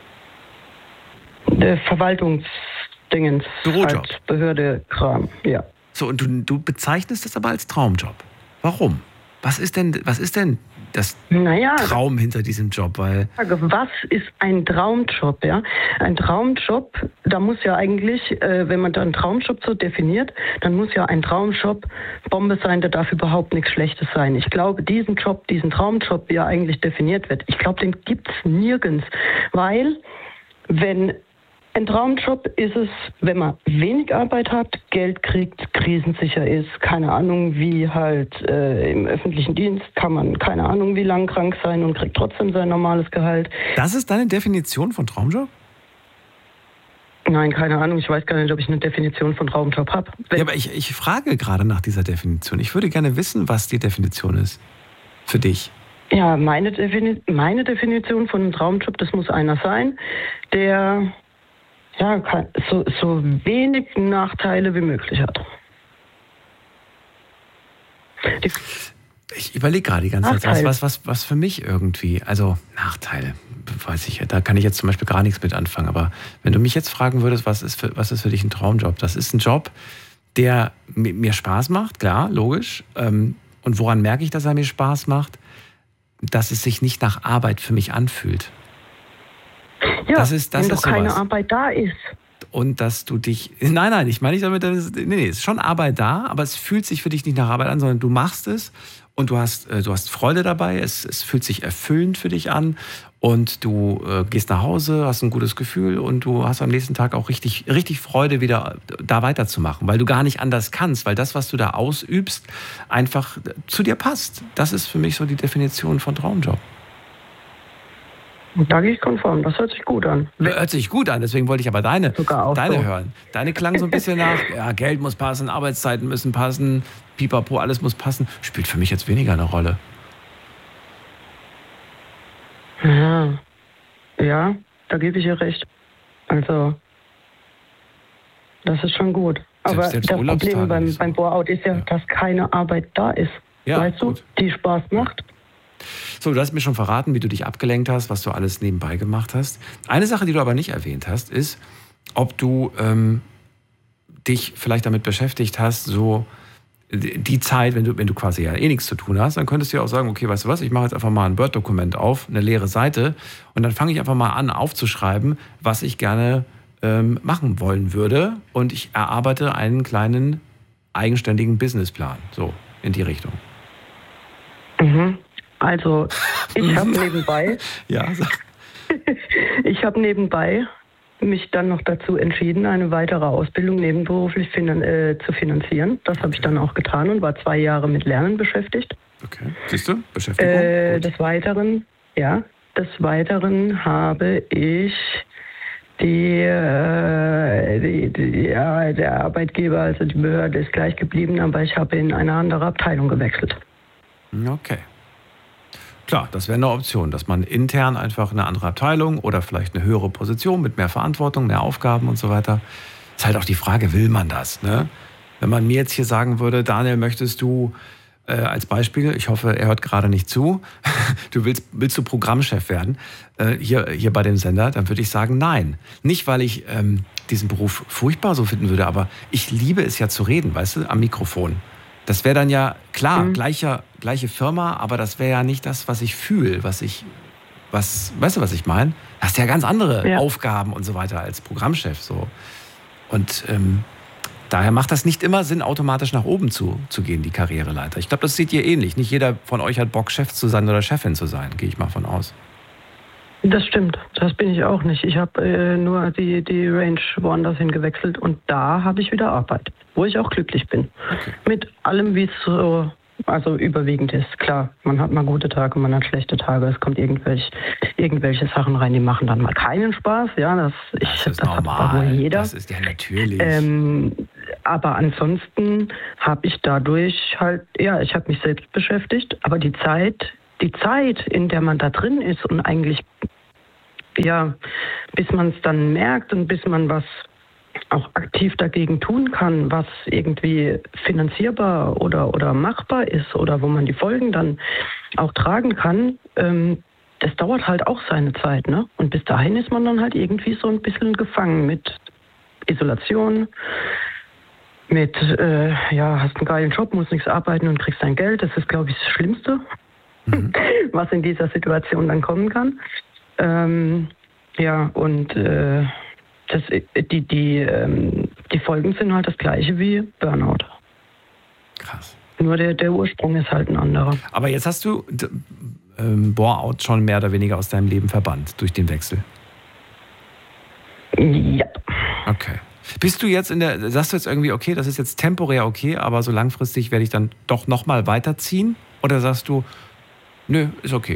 Der Verwaltungsdingens. Bürojob. Halt Behörde-Kram, ja. So, und du, du bezeichnest das aber als Traumjob. Warum? Was ist denn, was ist denn das naja, Traum hinter diesem Job? Weil was ist ein Traumjob? Ja? Ein Traumjob, da muss ja eigentlich, äh, wenn man da einen Traumjob so definiert, dann muss ja ein Traumjob Bombe sein, da darf überhaupt nichts Schlechtes sein. Ich glaube, diesen Job, diesen Traumjob, wie er eigentlich definiert wird, ich glaube, den gibt es nirgends. Weil, wenn ein Traumjob ist es, wenn man wenig Arbeit hat, Geld kriegt, krisensicher ist, keine Ahnung wie halt äh, im öffentlichen Dienst kann man keine Ahnung wie lang krank sein und kriegt trotzdem sein normales Gehalt. Das ist deine Definition von Traumjob? Nein, keine Ahnung. Ich weiß gar nicht, ob ich eine Definition von Traumjob habe. Ja, aber ich, ich frage gerade nach dieser Definition. Ich würde gerne wissen, was die Definition ist für dich. Ja, meine, Defini- meine Definition von einem Traumjob, das muss einer sein, der ja, so, so wenig Nachteile wie möglich hat. Die ich überlege gerade die ganze Zeit, was, was, was für mich irgendwie, also Nachteile, weiß ich, da kann ich jetzt zum Beispiel gar nichts mit anfangen, aber wenn du mich jetzt fragen würdest, was ist für, was ist für dich ein Traumjob? Das ist ein Job, der mir Spaß macht, klar, logisch. Und woran merke ich, dass er mir Spaß macht? Dass es sich nicht nach Arbeit für mich anfühlt. Ja, das ist, das wenn ist doch keine sowas. Arbeit da ist. Und dass du dich, nein, nein, ich meine nicht damit, dass, nee, nee, es ist schon Arbeit da, aber es fühlt sich für dich nicht nach Arbeit an, sondern du machst es und du hast, du hast Freude dabei, es, es fühlt sich erfüllend für dich an und du äh, gehst nach Hause, hast ein gutes Gefühl und du hast am nächsten Tag auch richtig, richtig Freude, wieder da weiterzumachen, weil du gar nicht anders kannst, weil das, was du da ausübst, einfach zu dir passt. Das ist für mich so die Definition von Traumjob. Da gehe ich konform, das hört sich gut an. Hört sich gut an, deswegen wollte ich aber deine, deine so. hören. Deine klang so ein bisschen nach, ja, Geld muss passen, Arbeitszeiten müssen passen, pipapo, alles muss passen. Spielt für mich jetzt weniger eine Rolle. Ja, ja, da gebe ich ihr recht. Also, das ist schon gut. Aber selbst, selbst das Problem beim, so. beim Bore-out ist ja, ja, dass keine Arbeit da ist. Ja, weißt gut. du, die Spaß macht. So, du hast mir schon verraten, wie du dich abgelenkt hast, was du alles nebenbei gemacht hast. Eine Sache, die du aber nicht erwähnt hast, ist, ob du ähm, dich vielleicht damit beschäftigt hast, so die Zeit, wenn du, wenn du quasi ja eh nichts zu tun hast, dann könntest du ja auch sagen, okay, weißt du was, ich mache jetzt einfach mal ein Word-Dokument auf, eine leere Seite und dann fange ich einfach mal an aufzuschreiben, was ich gerne ähm, machen wollen würde und ich erarbeite einen kleinen eigenständigen Businessplan, so in die Richtung. Mhm. Also, ich habe nebenbei, ja, so. ich habe nebenbei mich dann noch dazu entschieden, eine weitere Ausbildung nebenberuflich finan- äh, zu finanzieren. Das habe ich dann auch getan und war zwei Jahre mit Lernen beschäftigt. Okay, siehst du, Beschäftigung. Äh, des Weiteren, ja, des Weiteren habe ich die, äh, die, die ja, der Arbeitgeber, also die Behörde ist gleich geblieben, aber ich habe in eine andere Abteilung gewechselt. Okay. Klar, das wäre eine Option, dass man intern einfach eine andere Abteilung oder vielleicht eine höhere Position mit mehr Verantwortung, mehr Aufgaben und so weiter. Ist halt auch die Frage, will man das? Ne? Wenn man mir jetzt hier sagen würde, Daniel, möchtest du äh, als Beispiel, ich hoffe, er hört gerade nicht zu, du willst, willst du Programmchef werden, äh, hier, hier bei dem Sender, dann würde ich sagen, nein. Nicht, weil ich ähm, diesen Beruf furchtbar so finden würde, aber ich liebe es ja zu reden, weißt du, am Mikrofon. Das wäre dann ja, klar, mhm. gleiche, gleiche Firma, aber das wäre ja nicht das, was ich fühle, was ich, was, weißt du, was ich meine? Du hast ja ganz andere ja. Aufgaben und so weiter als Programmchef, so. Und ähm, Daher macht das nicht immer Sinn, automatisch nach oben zu, zu gehen, die Karriereleiter. Ich glaube, das seht ihr ähnlich. Nicht jeder von euch hat Bock, Chef zu sein oder Chefin zu sein, gehe ich mal von aus. Das stimmt, das bin ich auch nicht. Ich habe äh, nur die, die Range woanders hingewechselt und da habe ich wieder Arbeit, wo ich auch glücklich bin. Okay. Mit allem, wie es so, also überwiegend ist. Klar, man hat mal gute Tage, man hat schlechte Tage. Es kommt irgendwelche, irgendwelche Sachen rein, die machen dann mal keinen Spaß. Ja, das, ich, das ist das normal. Hat wohl jeder. Das ist ja natürlich. Ähm, aber ansonsten habe ich dadurch halt, ja, ich habe mich selbst beschäftigt, aber die Zeit, die Zeit, in der man da drin ist und eigentlich, ja, bis man es dann merkt und bis man was auch aktiv dagegen tun kann, was irgendwie finanzierbar oder, oder machbar ist oder wo man die Folgen dann auch tragen kann, ähm, das dauert halt auch seine Zeit, ne? Und bis dahin ist man dann halt irgendwie so ein bisschen gefangen mit Isolation, mit, äh, ja, hast einen geilen Job, musst nichts arbeiten und kriegst dein Geld. Das ist, glaube ich, das Schlimmste, mhm. was in dieser Situation dann kommen kann. Ähm, ja, und äh, das, die, die, ähm, die Folgen sind halt das gleiche wie Burnout. Krass. Nur der, der Ursprung ist halt ein anderer. Aber jetzt hast du ähm, Bore-out schon mehr oder weniger aus deinem Leben verbannt durch den Wechsel. Ja. Okay. Bist du jetzt in der, sagst du jetzt irgendwie, okay, das ist jetzt temporär okay, aber so langfristig werde ich dann doch nochmal weiterziehen? Oder sagst du, nö, ist okay?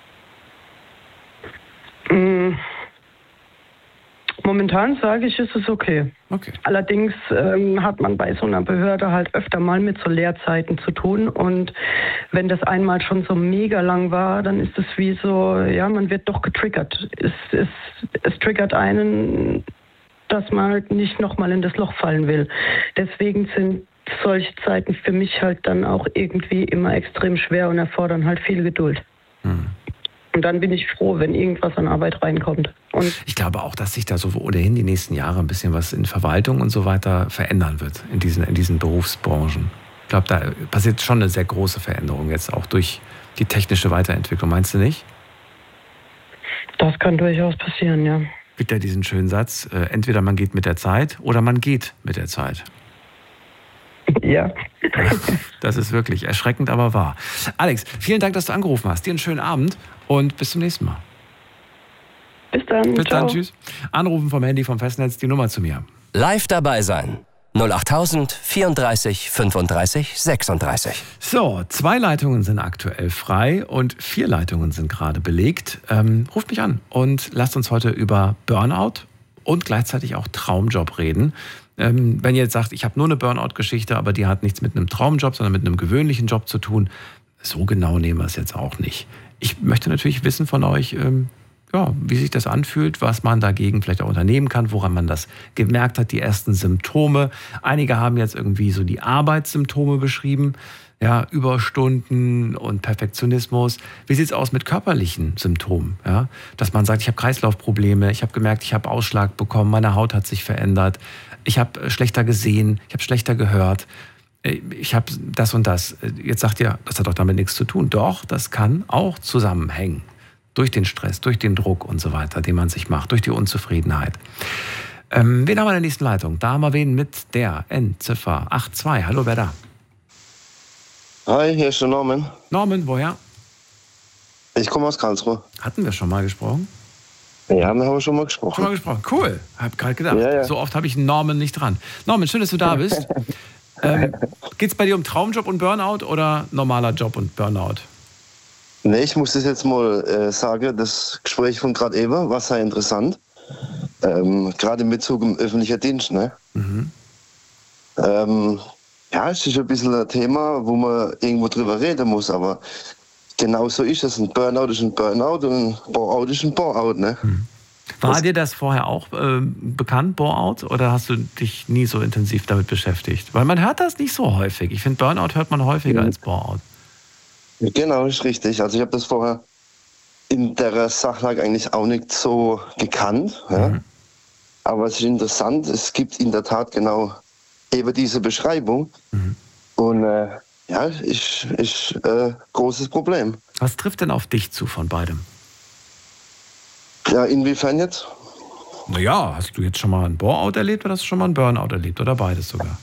Momentan sage ich, ist es okay. Okay. Allerdings ähm, hat man bei so einer Behörde halt öfter mal mit so Leerzeiten zu tun. Und wenn das einmal schon so mega lang war, dann ist es wie so, ja, man wird doch getriggert. Es, es, es triggert einen, dass man halt nicht nochmal in das Loch fallen will. Deswegen sind solche Zeiten für mich halt dann auch irgendwie immer extrem schwer und erfordern halt viel Geduld. Hm. Und dann bin ich froh, wenn irgendwas an Arbeit reinkommt. Und ich glaube auch, dass sich da so ohnehin die nächsten Jahre ein bisschen was in Verwaltung und so weiter verändern wird in diesen, in diesen Berufsbranchen. Ich glaube, da passiert schon eine sehr große Veränderung jetzt auch durch die technische Weiterentwicklung. Meinst du nicht? Das kann durchaus passieren, ja. Gibt ja diesen schönen Satz, äh, entweder man geht mit der Zeit oder man geht mit der Zeit. Ja. Das ist wirklich erschreckend, aber wahr. Alex, vielen Dank, dass du angerufen hast. Dir einen schönen Abend und bis zum nächsten Mal. Bis dann. Bis ciao. dann, tschüss. Anrufen vom Handy vom Festnetz, die Nummer zu mir. Live dabei sein. null acht tausend vierunddreißig fünfunddreißig sechsunddreißig. So, zwei Leitungen sind aktuell frei und vier Leitungen sind gerade belegt. Ähm, ruft mich an und lasst uns heute über Burnout und gleichzeitig auch Traumjob reden. Ähm, wenn ihr jetzt sagt, ich habe nur eine Burnout-Geschichte, aber die hat nichts mit einem Traumjob, sondern mit einem gewöhnlichen Job zu tun, so genau nehmen wir es jetzt auch nicht. Ich möchte natürlich wissen von euch, ähm, ja, wie sich das anfühlt, was man dagegen vielleicht auch unternehmen kann, woran man das gemerkt hat, die ersten Symptome. Einige haben jetzt irgendwie so die Arbeitssymptome beschrieben, ja, Überstunden und Perfektionismus. Wie sieht es aus mit körperlichen Symptomen? Ja? Dass man sagt, ich habe Kreislaufprobleme, ich habe gemerkt, ich habe Ausschlag bekommen, meine Haut hat sich verändert, ich habe schlechter gesehen, ich habe schlechter gehört, ich habe das und das. Jetzt sagt ihr, das hat doch damit nichts zu tun. Doch, das kann auch zusammenhängen. Durch den Stress, durch den Druck und so weiter, den man sich macht, durch die Unzufriedenheit. Ähm, wen haben wir in der nächsten Leitung? Da haben wir wen mit der Endziffer acht zwei. Hallo, wer da? Hi, hier ist der Norman. Norman, woher? Ich komme aus Karlsruhe. Hatten wir schon mal gesprochen? Ja, wir haben schon mal gesprochen. Schon mal gesprochen, cool. Hab gerade gedacht, ja, ja. So oft habe ich einen Norman nicht dran. Norman, schön, dass du da bist. ähm, Geht es bei dir um Traumjob und Burnout oder normaler Job und Burnout? Nee, ich muss das jetzt mal äh, sagen, das Gespräch von gerade eben war sehr interessant. Ähm, gerade in Bezug im öffentlichen Dienst. Ne? Mhm. Ähm, ja, es ist ein bisschen ein Thema, wo man irgendwo drüber reden muss, aber genau so ist es. Ein Burnout ist ein Burnout und ein Bore-out ist ein Bore-out. Ne? Mhm. War das dir das vorher auch äh, bekannt, Bore-out, oder hast du dich nie so intensiv damit beschäftigt? Weil man hört das nicht so häufig. Ich finde, Burnout hört man häufiger mhm. als Bore-out. Genau, ist richtig. Also ich habe das vorher in der Sachlage eigentlich auch nicht so gekannt. Ja? Mhm. Aber es ist interessant, es gibt in der Tat genau eben diese Beschreibung. Mhm. Und äh, ja, ist, ist ein äh, großes Problem. Was trifft denn auf dich zu von beidem? Ja, inwiefern jetzt? Naja, hast du jetzt schon mal ein Bore-out erlebt oder hast du schon mal ein Burnout erlebt oder beides sogar?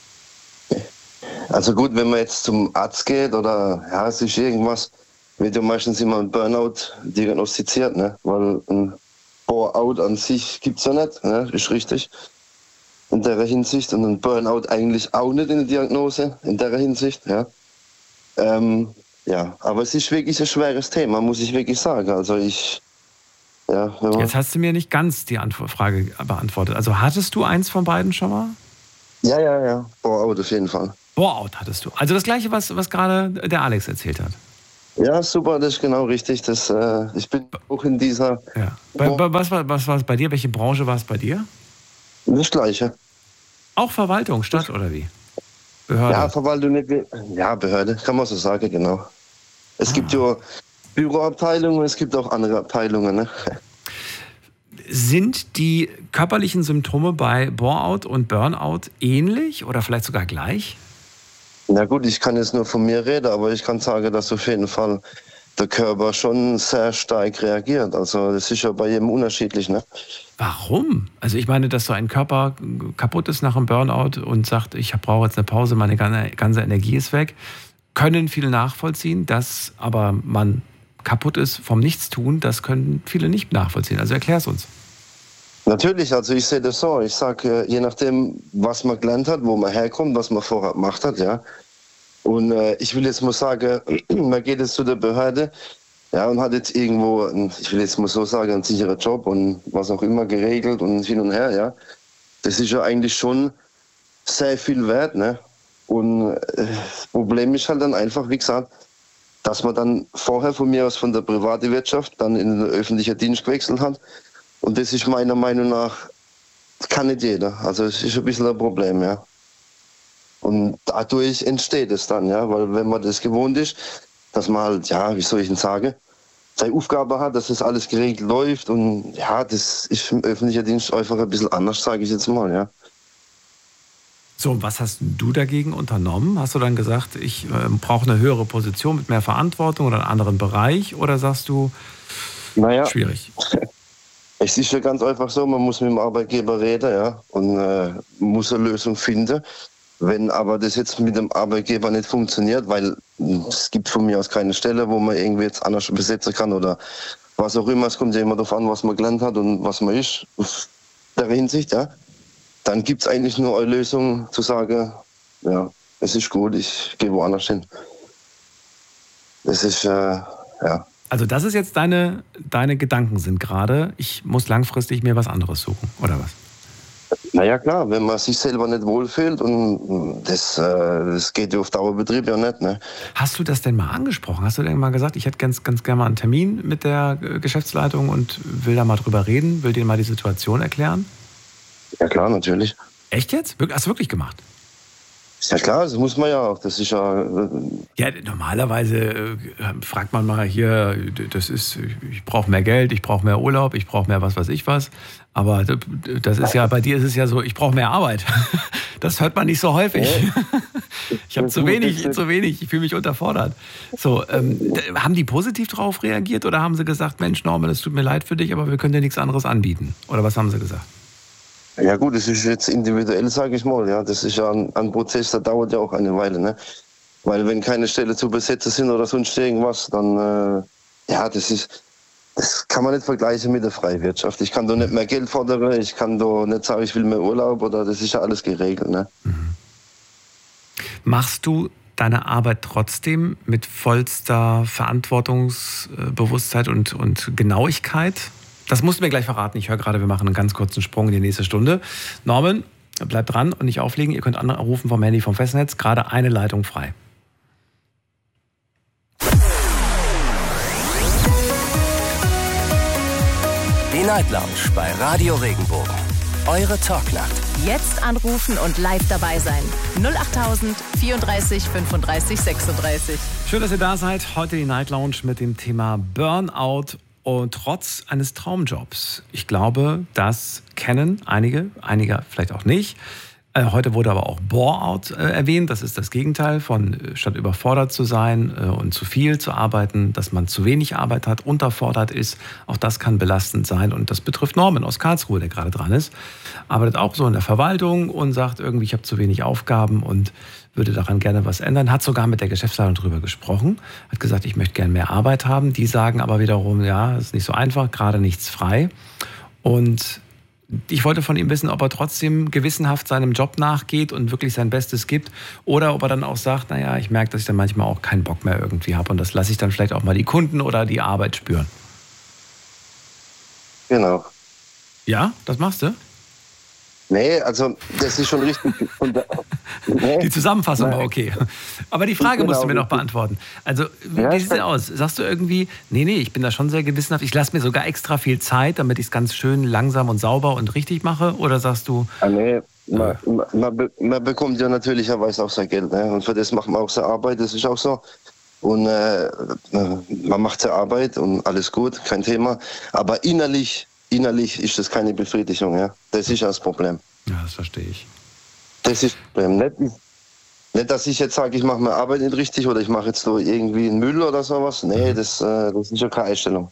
Also gut, wenn man jetzt zum Arzt geht oder ja, es ist irgendwas, wird ja meistens immer ein Burnout diagnostiziert, ne? Weil ein Bore-out an sich gibt es ja nicht, ne? Ist richtig. In der Hinsicht. Und ein Burnout eigentlich auch nicht in der Diagnose, in der Hinsicht, ja. Ähm, ja, aber es ist wirklich ein schweres Thema, muss ich wirklich sagen. Also ich, ja. Jetzt hast du mir nicht ganz die Antwort, Frage beantwortet. Also hattest du eins von beiden schon mal? Ja, ja, ja. Bore-out auf jeden Fall. Bore-out hattest du. Also das Gleiche, was, was gerade der Alex erzählt hat. Ja, super, das ist genau richtig. Das, äh, ich bin auch in dieser... Ja. Bei, bei, was, war, was war es bei dir? Welche Branche war es bei dir? Das Gleiche. Auch Verwaltung, Stadt oder wie? Behörde? Ja, Verwaltung, nicht, ja, Behörde, kann man so sagen, genau. Es ah. gibt ja Büroabteilungen, es gibt auch andere Abteilungen. Ne? Sind die körperlichen Symptome bei Bore-out und Burnout ähnlich oder vielleicht sogar gleich? Na gut, ich kann jetzt nur von mir reden, aber ich kann sagen, dass auf jeden Fall der Körper schon sehr stark reagiert. Also das ist ja bei jedem unterschiedlich. Ne? Warum? Also ich meine, dass so ein Körper kaputt ist nach einem Burnout und sagt, ich brauche jetzt eine Pause, meine ganze Energie ist weg, können viele nachvollziehen. Dass aber man kaputt ist vom Nichtstun, das können viele nicht nachvollziehen. Also erklär es uns. Natürlich, also ich sehe das so. Ich sage, je nachdem, was man gelernt hat, wo man herkommt, was man vorher gemacht hat, ja. Und äh, ich will jetzt mal sagen, man geht jetzt zu der Behörde, ja, und hat jetzt irgendwo, einen, ich will jetzt mal so sagen, einen sicheren Job und was auch immer geregelt und hin und her, ja. Das ist ja eigentlich schon sehr viel wert, ne. Und äh, das Problem ist halt dann einfach, wie gesagt, dass man dann vorher von mir aus von der privaten Wirtschaft dann in den öffentlichen Dienst gewechselt hat. Und das ist meiner Meinung nach, kann nicht jeder. Also es ist ein bisschen ein Problem, ja. Und dadurch entsteht es dann, ja, weil wenn man das gewohnt ist, dass man halt, ja, wie soll ich denn sagen, seine Aufgabe hat, dass das alles geregelt läuft und ja, das ist im öffentlichen Dienst einfach ein bisschen anders, sage ich jetzt mal, ja. So, und was hast du dagegen unternommen? Hast du dann gesagt, ich äh, brauche eine höhere Position mit mehr Verantwortung oder einen anderen Bereich? Oder sagst du, naja, schwierig? Es ist ja ganz einfach so, man muss mit dem Arbeitgeber reden, ja, und äh, muss eine Lösung finden. Wenn aber das jetzt mit dem Arbeitgeber nicht funktioniert, weil es gibt von mir aus keine Stelle, wo man irgendwie jetzt anders besetzen kann oder was auch immer, es kommt ja immer darauf an, was man gelernt hat und was man ist, auf der Hinsicht, ja, dann gibt es eigentlich nur eine Lösung zu sagen, ja, es ist gut, ich gehe woanders hin. Das ist, äh, ja. Also das ist jetzt deine, deine Gedanken sind gerade, ich muss langfristig mir was anderes suchen, oder was? Naja klar, wenn man sich selber nicht wohlfühlt und das, äh, das geht ja auf Dauerbetrieb ja nicht. Ne? Hast du das denn mal angesprochen? Hast du denn mal gesagt, ich hätte ganz, ganz gerne mal einen Termin mit der Geschäftsleitung und will da mal drüber reden, will denen mal die Situation erklären? Ja klar, natürlich. Echt jetzt? Hast du wirklich gemacht? Ja klar, das muss man ja auch. Das ist ja. Äh ja, normalerweise äh, fragt man mal hier, das ist, ich brauche mehr Geld, ich brauche mehr Urlaub, ich brauche mehr was weiß ich was. Aber das ist ja, bei dir ist es ja so, ich brauche mehr Arbeit. Das hört man nicht so häufig. Ich habe zu wenig, zu wenig, ich fühle mich unterfordert. So, ähm, haben die positiv darauf reagiert oder haben sie gesagt, Mensch Norman, es tut mir leid für dich, aber wir können dir nichts anderes anbieten? Oder was haben sie gesagt? Ja gut, das ist jetzt individuell, sage ich mal. Ja, das ist ja ein, ein Prozess, der dauert ja auch eine Weile. Ne? Weil wenn keine Stelle zu besetzen sind oder sonst irgendwas, dann, äh, ja, das ist, das kann man nicht vergleichen mit der freien Wirtschaft. Ich kann da nicht mehr Geld fordern, ich kann da nicht sagen, ich will mehr Urlaub oder das ist ja alles geregelt. Ne? Mhm. Machst du deine Arbeit trotzdem mit vollster Verantwortungsbewusstheit und, und Genauigkeit? Das musst du mir gleich verraten. Ich höre gerade, wir machen einen ganz kurzen Sprung in die nächste Stunde. Norman, bleibt dran und nicht auflegen. Ihr könnt anrufen vom Handy vom Festnetz. Gerade eine Leitung frei. Die Night Lounge bei Radio Regenbogen. Eure Talknacht. Jetzt anrufen und live dabei sein. null acht tausend vierunddreißig fünfunddreißig sechsunddreißig. Schön, dass ihr da seid. Heute die Night Lounge mit dem Thema Burnout. Und trotz eines Traumjobs. Ich glaube, das kennen einige, einige vielleicht auch nicht. Äh, heute wurde aber auch Bore-out äh, erwähnt. Das ist das Gegenteil von äh, statt überfordert zu sein äh, und zu viel zu arbeiten, dass man zu wenig Arbeit hat, unterfordert ist. Auch das kann belastend sein. Und das betrifft Norman aus Karlsruhe, der gerade dran ist. Arbeitet auch so in der Verwaltung und sagt irgendwie, ich habe zu wenig Aufgaben und würde daran gerne was ändern. Hat sogar mit der Geschäftsleitung drüber gesprochen. Hat gesagt, ich möchte gerne mehr Arbeit haben. Die sagen aber wiederum, ja, das ist nicht so einfach, gerade nichts frei. Und ich wollte von ihm wissen, ob er trotzdem gewissenhaft seinem Job nachgeht und wirklich sein Bestes gibt oder ob er dann auch sagt, naja, ich merke, dass ich dann manchmal auch keinen Bock mehr irgendwie habe und das lasse ich dann vielleicht auch mal die Kunden oder die Arbeit spüren. Genau. Ja, das machst du? Nee, also das ist schon richtig. Nee. Die Zusammenfassung Nein. war okay. Aber die Frage Genau, musst du mir noch richtig. beantworten. Also, wie Ja, sieht es aus? Sagst du irgendwie, nee, nee, ich bin da schon sehr gewissenhaft, ich lasse mir sogar extra viel Zeit, damit ich es ganz schön langsam und sauber und richtig mache? Oder sagst du... Ah, nee, man, man, be- man bekommt ja natürlicherweise auch sein Geld. Ne? Und für das macht man auch seine Arbeit, das ist auch so. Und äh, man macht seine Arbeit und alles gut, kein Thema. Aber innerlich, innerlich ist das keine Befriedigung. Ja? Das ist das Problem. Ja, das verstehe ich. Das ist das Problem. Nicht, nicht dass ich jetzt sage, ich mache meine Arbeit nicht richtig oder ich mache jetzt so irgendwie einen Müll oder sowas. Nee, das, äh, das ist ja keine Einstellung.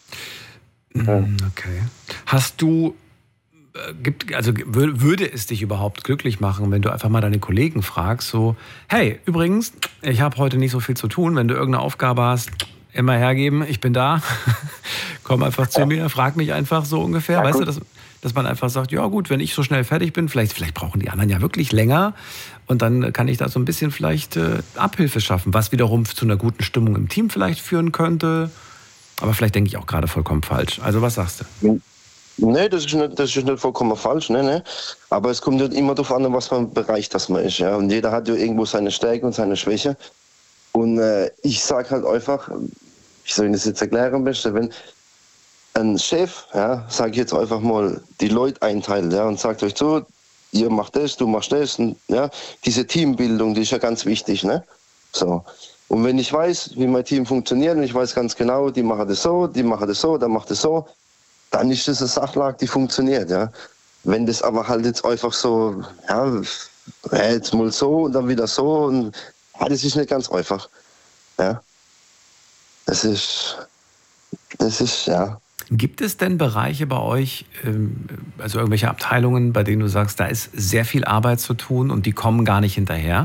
Okay. Hast du, äh, gibt, also wür- würde es dich überhaupt glücklich machen, wenn du einfach mal deine Kollegen fragst, so, hey, übrigens, ich habe heute nicht so viel zu tun, wenn du irgendeine Aufgabe hast, immer hergeben, ich bin da, komm einfach zu mir, frag mich einfach so ungefähr, Ja, weißt gut. du, dass, dass man einfach sagt, ja gut, wenn ich so schnell fertig bin, vielleicht, vielleicht brauchen die anderen ja wirklich länger und dann kann ich da so ein bisschen vielleicht äh, Abhilfe schaffen, was wiederum zu einer guten Stimmung im Team vielleicht führen könnte. Aber vielleicht denke ich auch gerade vollkommen falsch. Also was sagst du? Nee, das ist nicht, das ist nicht vollkommen falsch. Nee, nee. Aber es kommt halt immer darauf an, was für ein Bereich das man ist. Ja? Und jeder hat ja irgendwo seine Stärke und seine Schwäche. Und äh, ich sage halt einfach, wie soll ich das jetzt erklären am besten, wenn ein Chef, ja, sage ich jetzt einfach mal, die Leute einteilt, ja, und sagt euch so, ihr macht das, du machst das. Und, ja, diese Teambildung, die ist ja ganz wichtig. Ne? So. Und wenn ich weiß, wie mein Team funktioniert und ich weiß ganz genau, die machen das so, die machen das so, der macht das so, dann ist das eine Sachlage, die funktioniert. Ja. Wenn das aber halt jetzt einfach so, ja, jetzt mal so und dann wieder so, und, ja, das ist nicht ganz einfach. Ja. Das ist, das ist, ja. Gibt es denn Bereiche bei euch, ähm, also irgendwelche Abteilungen, bei denen du sagst, da ist sehr viel Arbeit zu tun und die kommen gar nicht hinterher?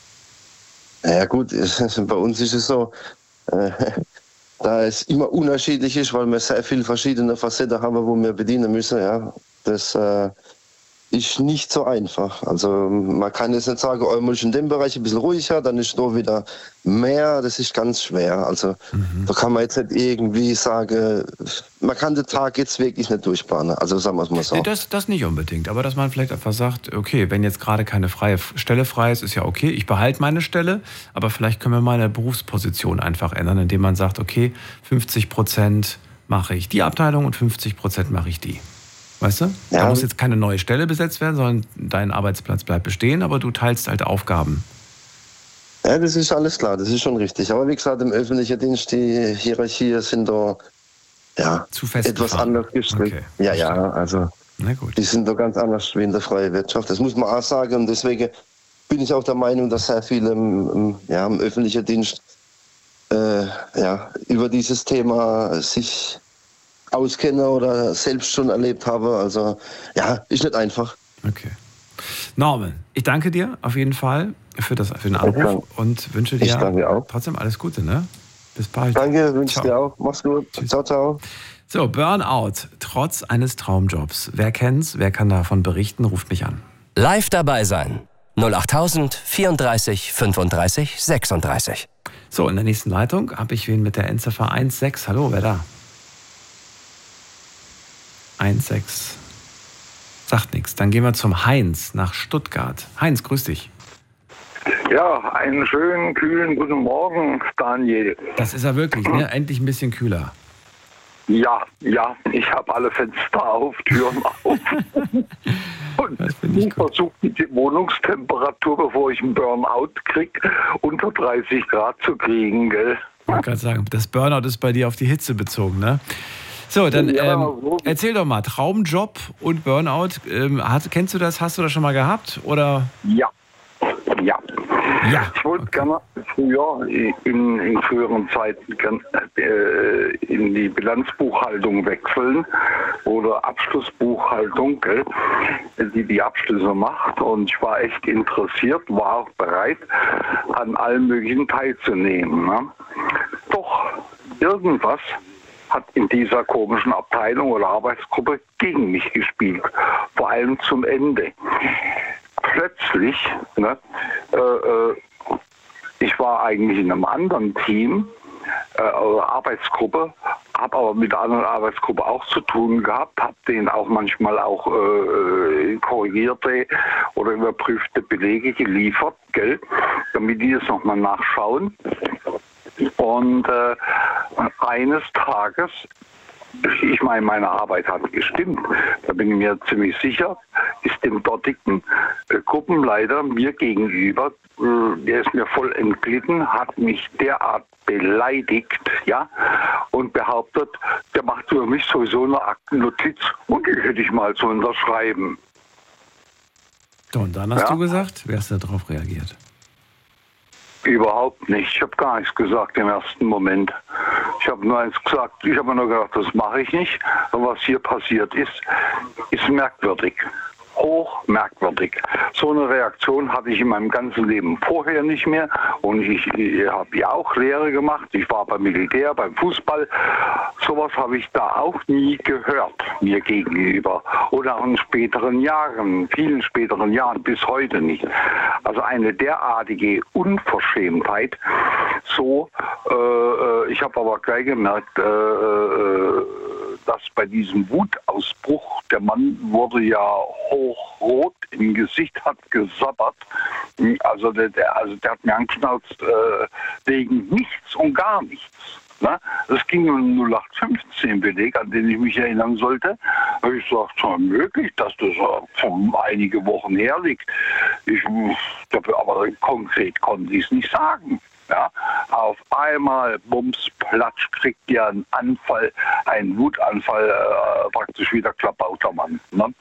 Ja gut, bei uns ist es so, äh, da es immer unterschiedlich ist, weil wir sehr viele verschiedene Facetten haben, wo wir bedienen müssen. Ja, das äh, ist nicht so einfach. Also man kann jetzt nicht sagen, oh, man ist in dem Bereich ein bisschen ruhiger, dann ist da wieder mehr. Das ist ganz schwer. Also mhm. da kann man jetzt nicht irgendwie sagen, man kann den Tag jetzt wirklich nicht durchplanen. Also sagen wir es mal so. Nee, das, das nicht unbedingt, aber dass man vielleicht einfach sagt, okay, wenn jetzt gerade keine freie Stelle frei ist, ist ja okay, ich behalte meine Stelle, aber vielleicht können wir meine Berufsposition einfach ändern, indem man sagt, okay, fünfzig Prozent mache ich die Abteilung und fünfzig Prozent mache ich die. Weißt du? Ja. Da muss jetzt keine neue Stelle besetzt werden, sondern dein Arbeitsplatz bleibt bestehen, aber du teilst halt Aufgaben. Ja, das ist alles klar, das ist schon richtig. Aber wie gesagt, im öffentlichen Dienst, die Hierarchien sind da ja, zu fest etwas gefahren. anders gestrickt. Okay. Ja, ja, also Na gut. die sind da ganz anders wie in der freien Wirtschaft. Das muss man auch sagen. Und deswegen bin ich auch der Meinung, dass sehr viele im, im, ja, im öffentlichen Dienst äh, ja, über dieses Thema sich auskenne oder selbst schon erlebt habe. Also ja, ist nicht einfach. Okay. Norman, ich danke dir auf jeden Fall für, das, für den Anruf und wünsche dir ich danke auch. trotzdem alles Gute. Ne? Bis bald. Danke, wünsche Ciao. dir auch. Mach's gut. Tschüss. Ciao, ciao. So, Burnout, trotz eines Traumjobs. Wer kennt's? Wer kann davon berichten? Ruft mich an. Live dabei sein. null acht tausend vierunddreißig fünfunddreißig sechsunddreißig. So, in der nächsten Leitung habe ich wen mit der Endziffer eins sechs. Hallo, wer da? eins sechs. Sagt nichts. Dann gehen wir zum Heinz nach Stuttgart. Heinz, grüß dich. Ja, einen schönen, kühlen guten Morgen, Daniel. Das ist er wirklich, ne? Endlich ein bisschen kühler. Ja, ja, ich habe alle Fenster auf, Türen auf. Und ich versuche die Wohnungstemperatur, bevor ich einen Burnout kriege, unter dreißig Grad zu kriegen, gell? Ich wollte gerade sagen, das Burnout ist bei dir auf die Hitze bezogen, ne? So, dann ähm, erzähl doch mal, Traumjob und Burnout, ähm, hast, kennst du das, hast du das schon mal gehabt? Oder? Ja, ja. Ja. Ich wollte okay. gerne früher, in, in früheren Zeiten, gern, äh, in die Bilanzbuchhaltung wechseln oder Abschlussbuchhaltung, gell, die die Abschlüsse macht. Und ich war echt interessiert, war auch bereit, an allen möglichen teilzunehmen. Ne? Doch irgendwas hat in dieser komischen Abteilung oder Arbeitsgruppe gegen mich gespielt, vor allem zum Ende. Plötzlich, ne, äh, äh, ich war eigentlich in einem anderen Team, äh, Arbeitsgruppe, habe aber mit der anderen Arbeitsgruppe auch zu tun gehabt, habe denen auch manchmal auch äh, korrigierte oder überprüfte Belege geliefert, gell, damit die es nochmal nachschauen. Und äh, eines Tages, ich meine, meine Arbeit hat gestimmt, da bin ich mir ziemlich sicher, ist dem dortigen äh, Gruppenleiter mir gegenüber, äh, der ist mir voll entglitten, hat mich derart beleidigt, ja, und behauptet, der macht für mich sowieso eine Aktennotiz und die hätte ich mal zu unterschreiben. So, und dann hast ja? du gesagt, wie hast du darauf reagiert? Überhaupt nicht. Ich habe gar nichts gesagt im ersten Moment. Ich habe nur eins gesagt, ich habe nur gedacht, das mache ich nicht. Und was hier passiert ist, ist merkwürdig. Hoch merkwürdig. So eine Reaktion hatte ich in meinem ganzen Leben vorher nicht mehr. Und ich, ich habe ja auch Lehre gemacht. Ich war beim Militär, beim Fußball. Sowas habe ich da auch nie gehört, mir gegenüber. Oder auch in späteren Jahren, vielen späteren Jahren, bis heute nicht. Also eine derartige Unverschämtheit. So, äh, ich habe aber gleich gemerkt, äh, äh, dass bei diesem Wutausbruch, der Mann wurde ja hochrot im Gesicht, hat gesabbert. Also der, der, also der hat mir angeschnauzt äh, wegen nichts und gar nichts. Ne? Es ging um einen null acht fünfzehn Beleg, an den ich mich erinnern sollte. Da habe ich gesagt, schon möglich, dass das schon einige Wochen her liegt. Ich, aber konkret konnte ich es nicht sagen. Ja, auf einmal, bums, platsch, kriegt ihr einen Anfall, einen Wutanfall, äh, praktisch wie der klabauter Mann. Ne?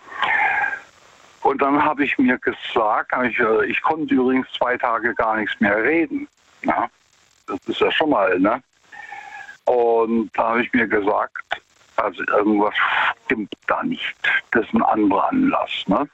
Und dann habe ich mir gesagt, ich, äh, ich konnte übrigens zwei Tage gar nichts mehr reden. Ja? Das ist ja schon mal, ne? Und da habe ich mir gesagt, also irgendwas stimmt da nicht. Das ist ein anderer Anlass. Ne?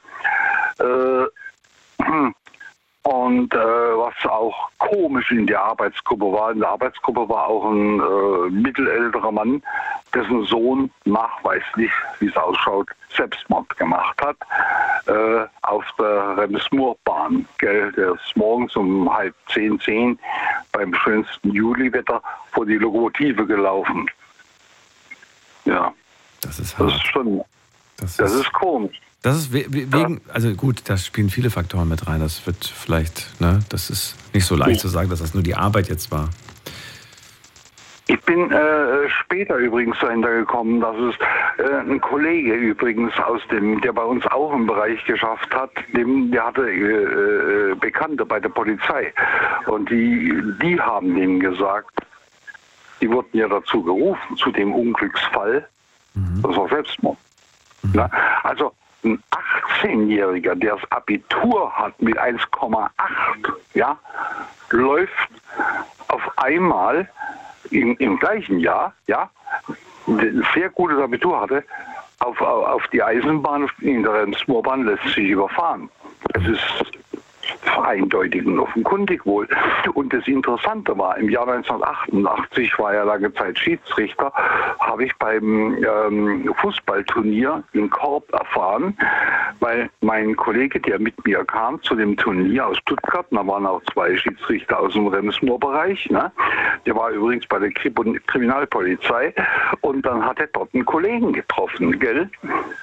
Äh, Und äh, was auch komisch in der Arbeitsgruppe war, in der Arbeitsgruppe war auch ein äh, mittelälterer Mann, dessen Sohn nachweislich, wie es ausschaut, Selbstmord gemacht hat, äh, auf der Rems-Murr-Bahn. Der ist morgens um halb zehn, zehn beim schönsten Juliwetter vor die Lokomotive gelaufen. Ja, das ist hart. Das ist schon, das ist, das ist komisch. Das ist wegen, also gut, da spielen viele Faktoren mit rein. Das wird vielleicht, ne, das ist nicht so leicht zu sagen, dass das nur die Arbeit jetzt war. Ich bin äh, später übrigens dahinter gekommen, dass es äh, ein Kollege übrigens aus dem, der bei uns auch im Bereich geschafft hat, dem, der hatte äh, Bekannte bei der Polizei und die, die haben dem gesagt, die wurden ja dazu gerufen, zu dem Unglücksfall, mhm. das war Selbstmord. Mhm. Na, also ein achtzehnjähriger, der das Abitur hat mit eins Komma acht, ja, läuft auf einmal im, im gleichen Jahr, ja, ein sehr gutes Abitur hatte, auf, auf die Eisenbahn, in der Rems-Murr-Bahn lässt sich überfahren. Es ist eindeutig und offenkundig wohl. Und das Interessante war, im Jahr neunzehnhundertachtundachtzig, war ja lange Zeit Schiedsrichter, habe ich beim ähm, Fußballturnier in Korb erfahren, weil mein Kollege, der mit mir kam zu dem Turnier aus Stuttgart, da waren auch zwei Schiedsrichter aus dem Rems-Murr-Bereich, ne? Der war übrigens bei der Kriminalpolizei und dann hat er dort einen Kollegen getroffen, gell?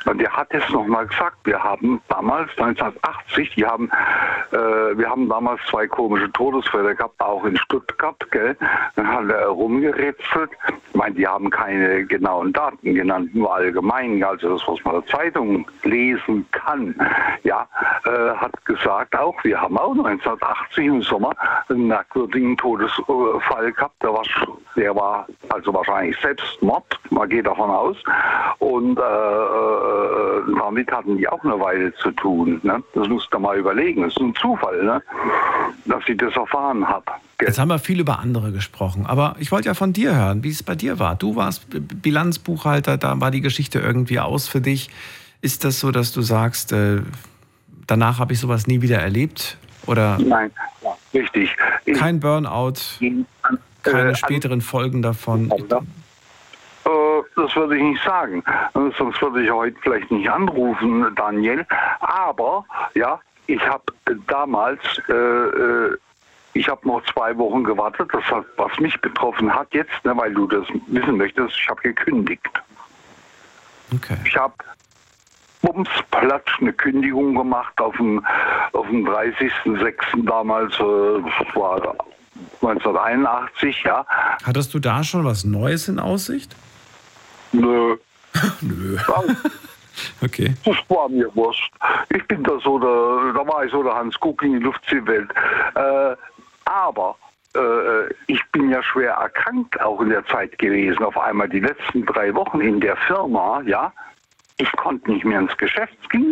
Und der hat es nochmal gesagt, wir haben damals, neunzehnhundertachtzig, die haben, äh, wir haben damals zwei komische Todesfälle gehabt, auch in Stuttgart, gell? Dann hat er rumgerätselt. Ich meine, die haben keine genauen Daten genannt, nur allgemein, also das, was man in der Zeitung lesen kann. Ja, äh, hat gesagt auch, wir haben auch neunzehnhundertachtzig im Sommer einen merkwürdigen Todesfall gehabt. Der war, der war also wahrscheinlich Selbstmord, man geht davon aus. Und äh, damit hatten die auch eine Weile zu tun. Ne? Das musst du mal überlegen. Es ist ein Zufall, ne? Dass ich das erfahren habe. Jetzt haben wir viel über andere gesprochen, aber ich wollte ja von dir hören, wie es bei dir war. Du warst Bilanzbuchhalter, da war die Geschichte irgendwie aus für dich. Ist das so, dass du sagst, äh, danach habe ich sowas nie wieder erlebt? Oder Nein, ja, richtig. Kein Burnout, keine äh, späteren Folgen davon? Das würde ich nicht sagen. Sonst würde ich heute vielleicht nicht anrufen, Daniel. Aber, ja, ich habe damals, äh, ich habe noch zwei Wochen gewartet, das hat, was mich betroffen hat jetzt, ne, weil du das wissen möchtest, ich habe gekündigt. Okay. Ich habe bums, platsch eine Kündigung gemacht auf dem, auf dem dreißigsten sechsten damals, äh, war neunzehnhunderteinundachtzig, ja. Hattest du da schon was Neues in Aussicht? Nö. Nö. Okay. Das war mir wurscht. Ich bin da so der, da war ich so der Hans Kuck in die Luftseewelt. Äh, aber äh, ich bin ja schwer erkrankt auch in der Zeit gewesen. Auf einmal die letzten drei Wochen in der Firma, ja. Ich konnte nicht mehr ins Geschäft, es ging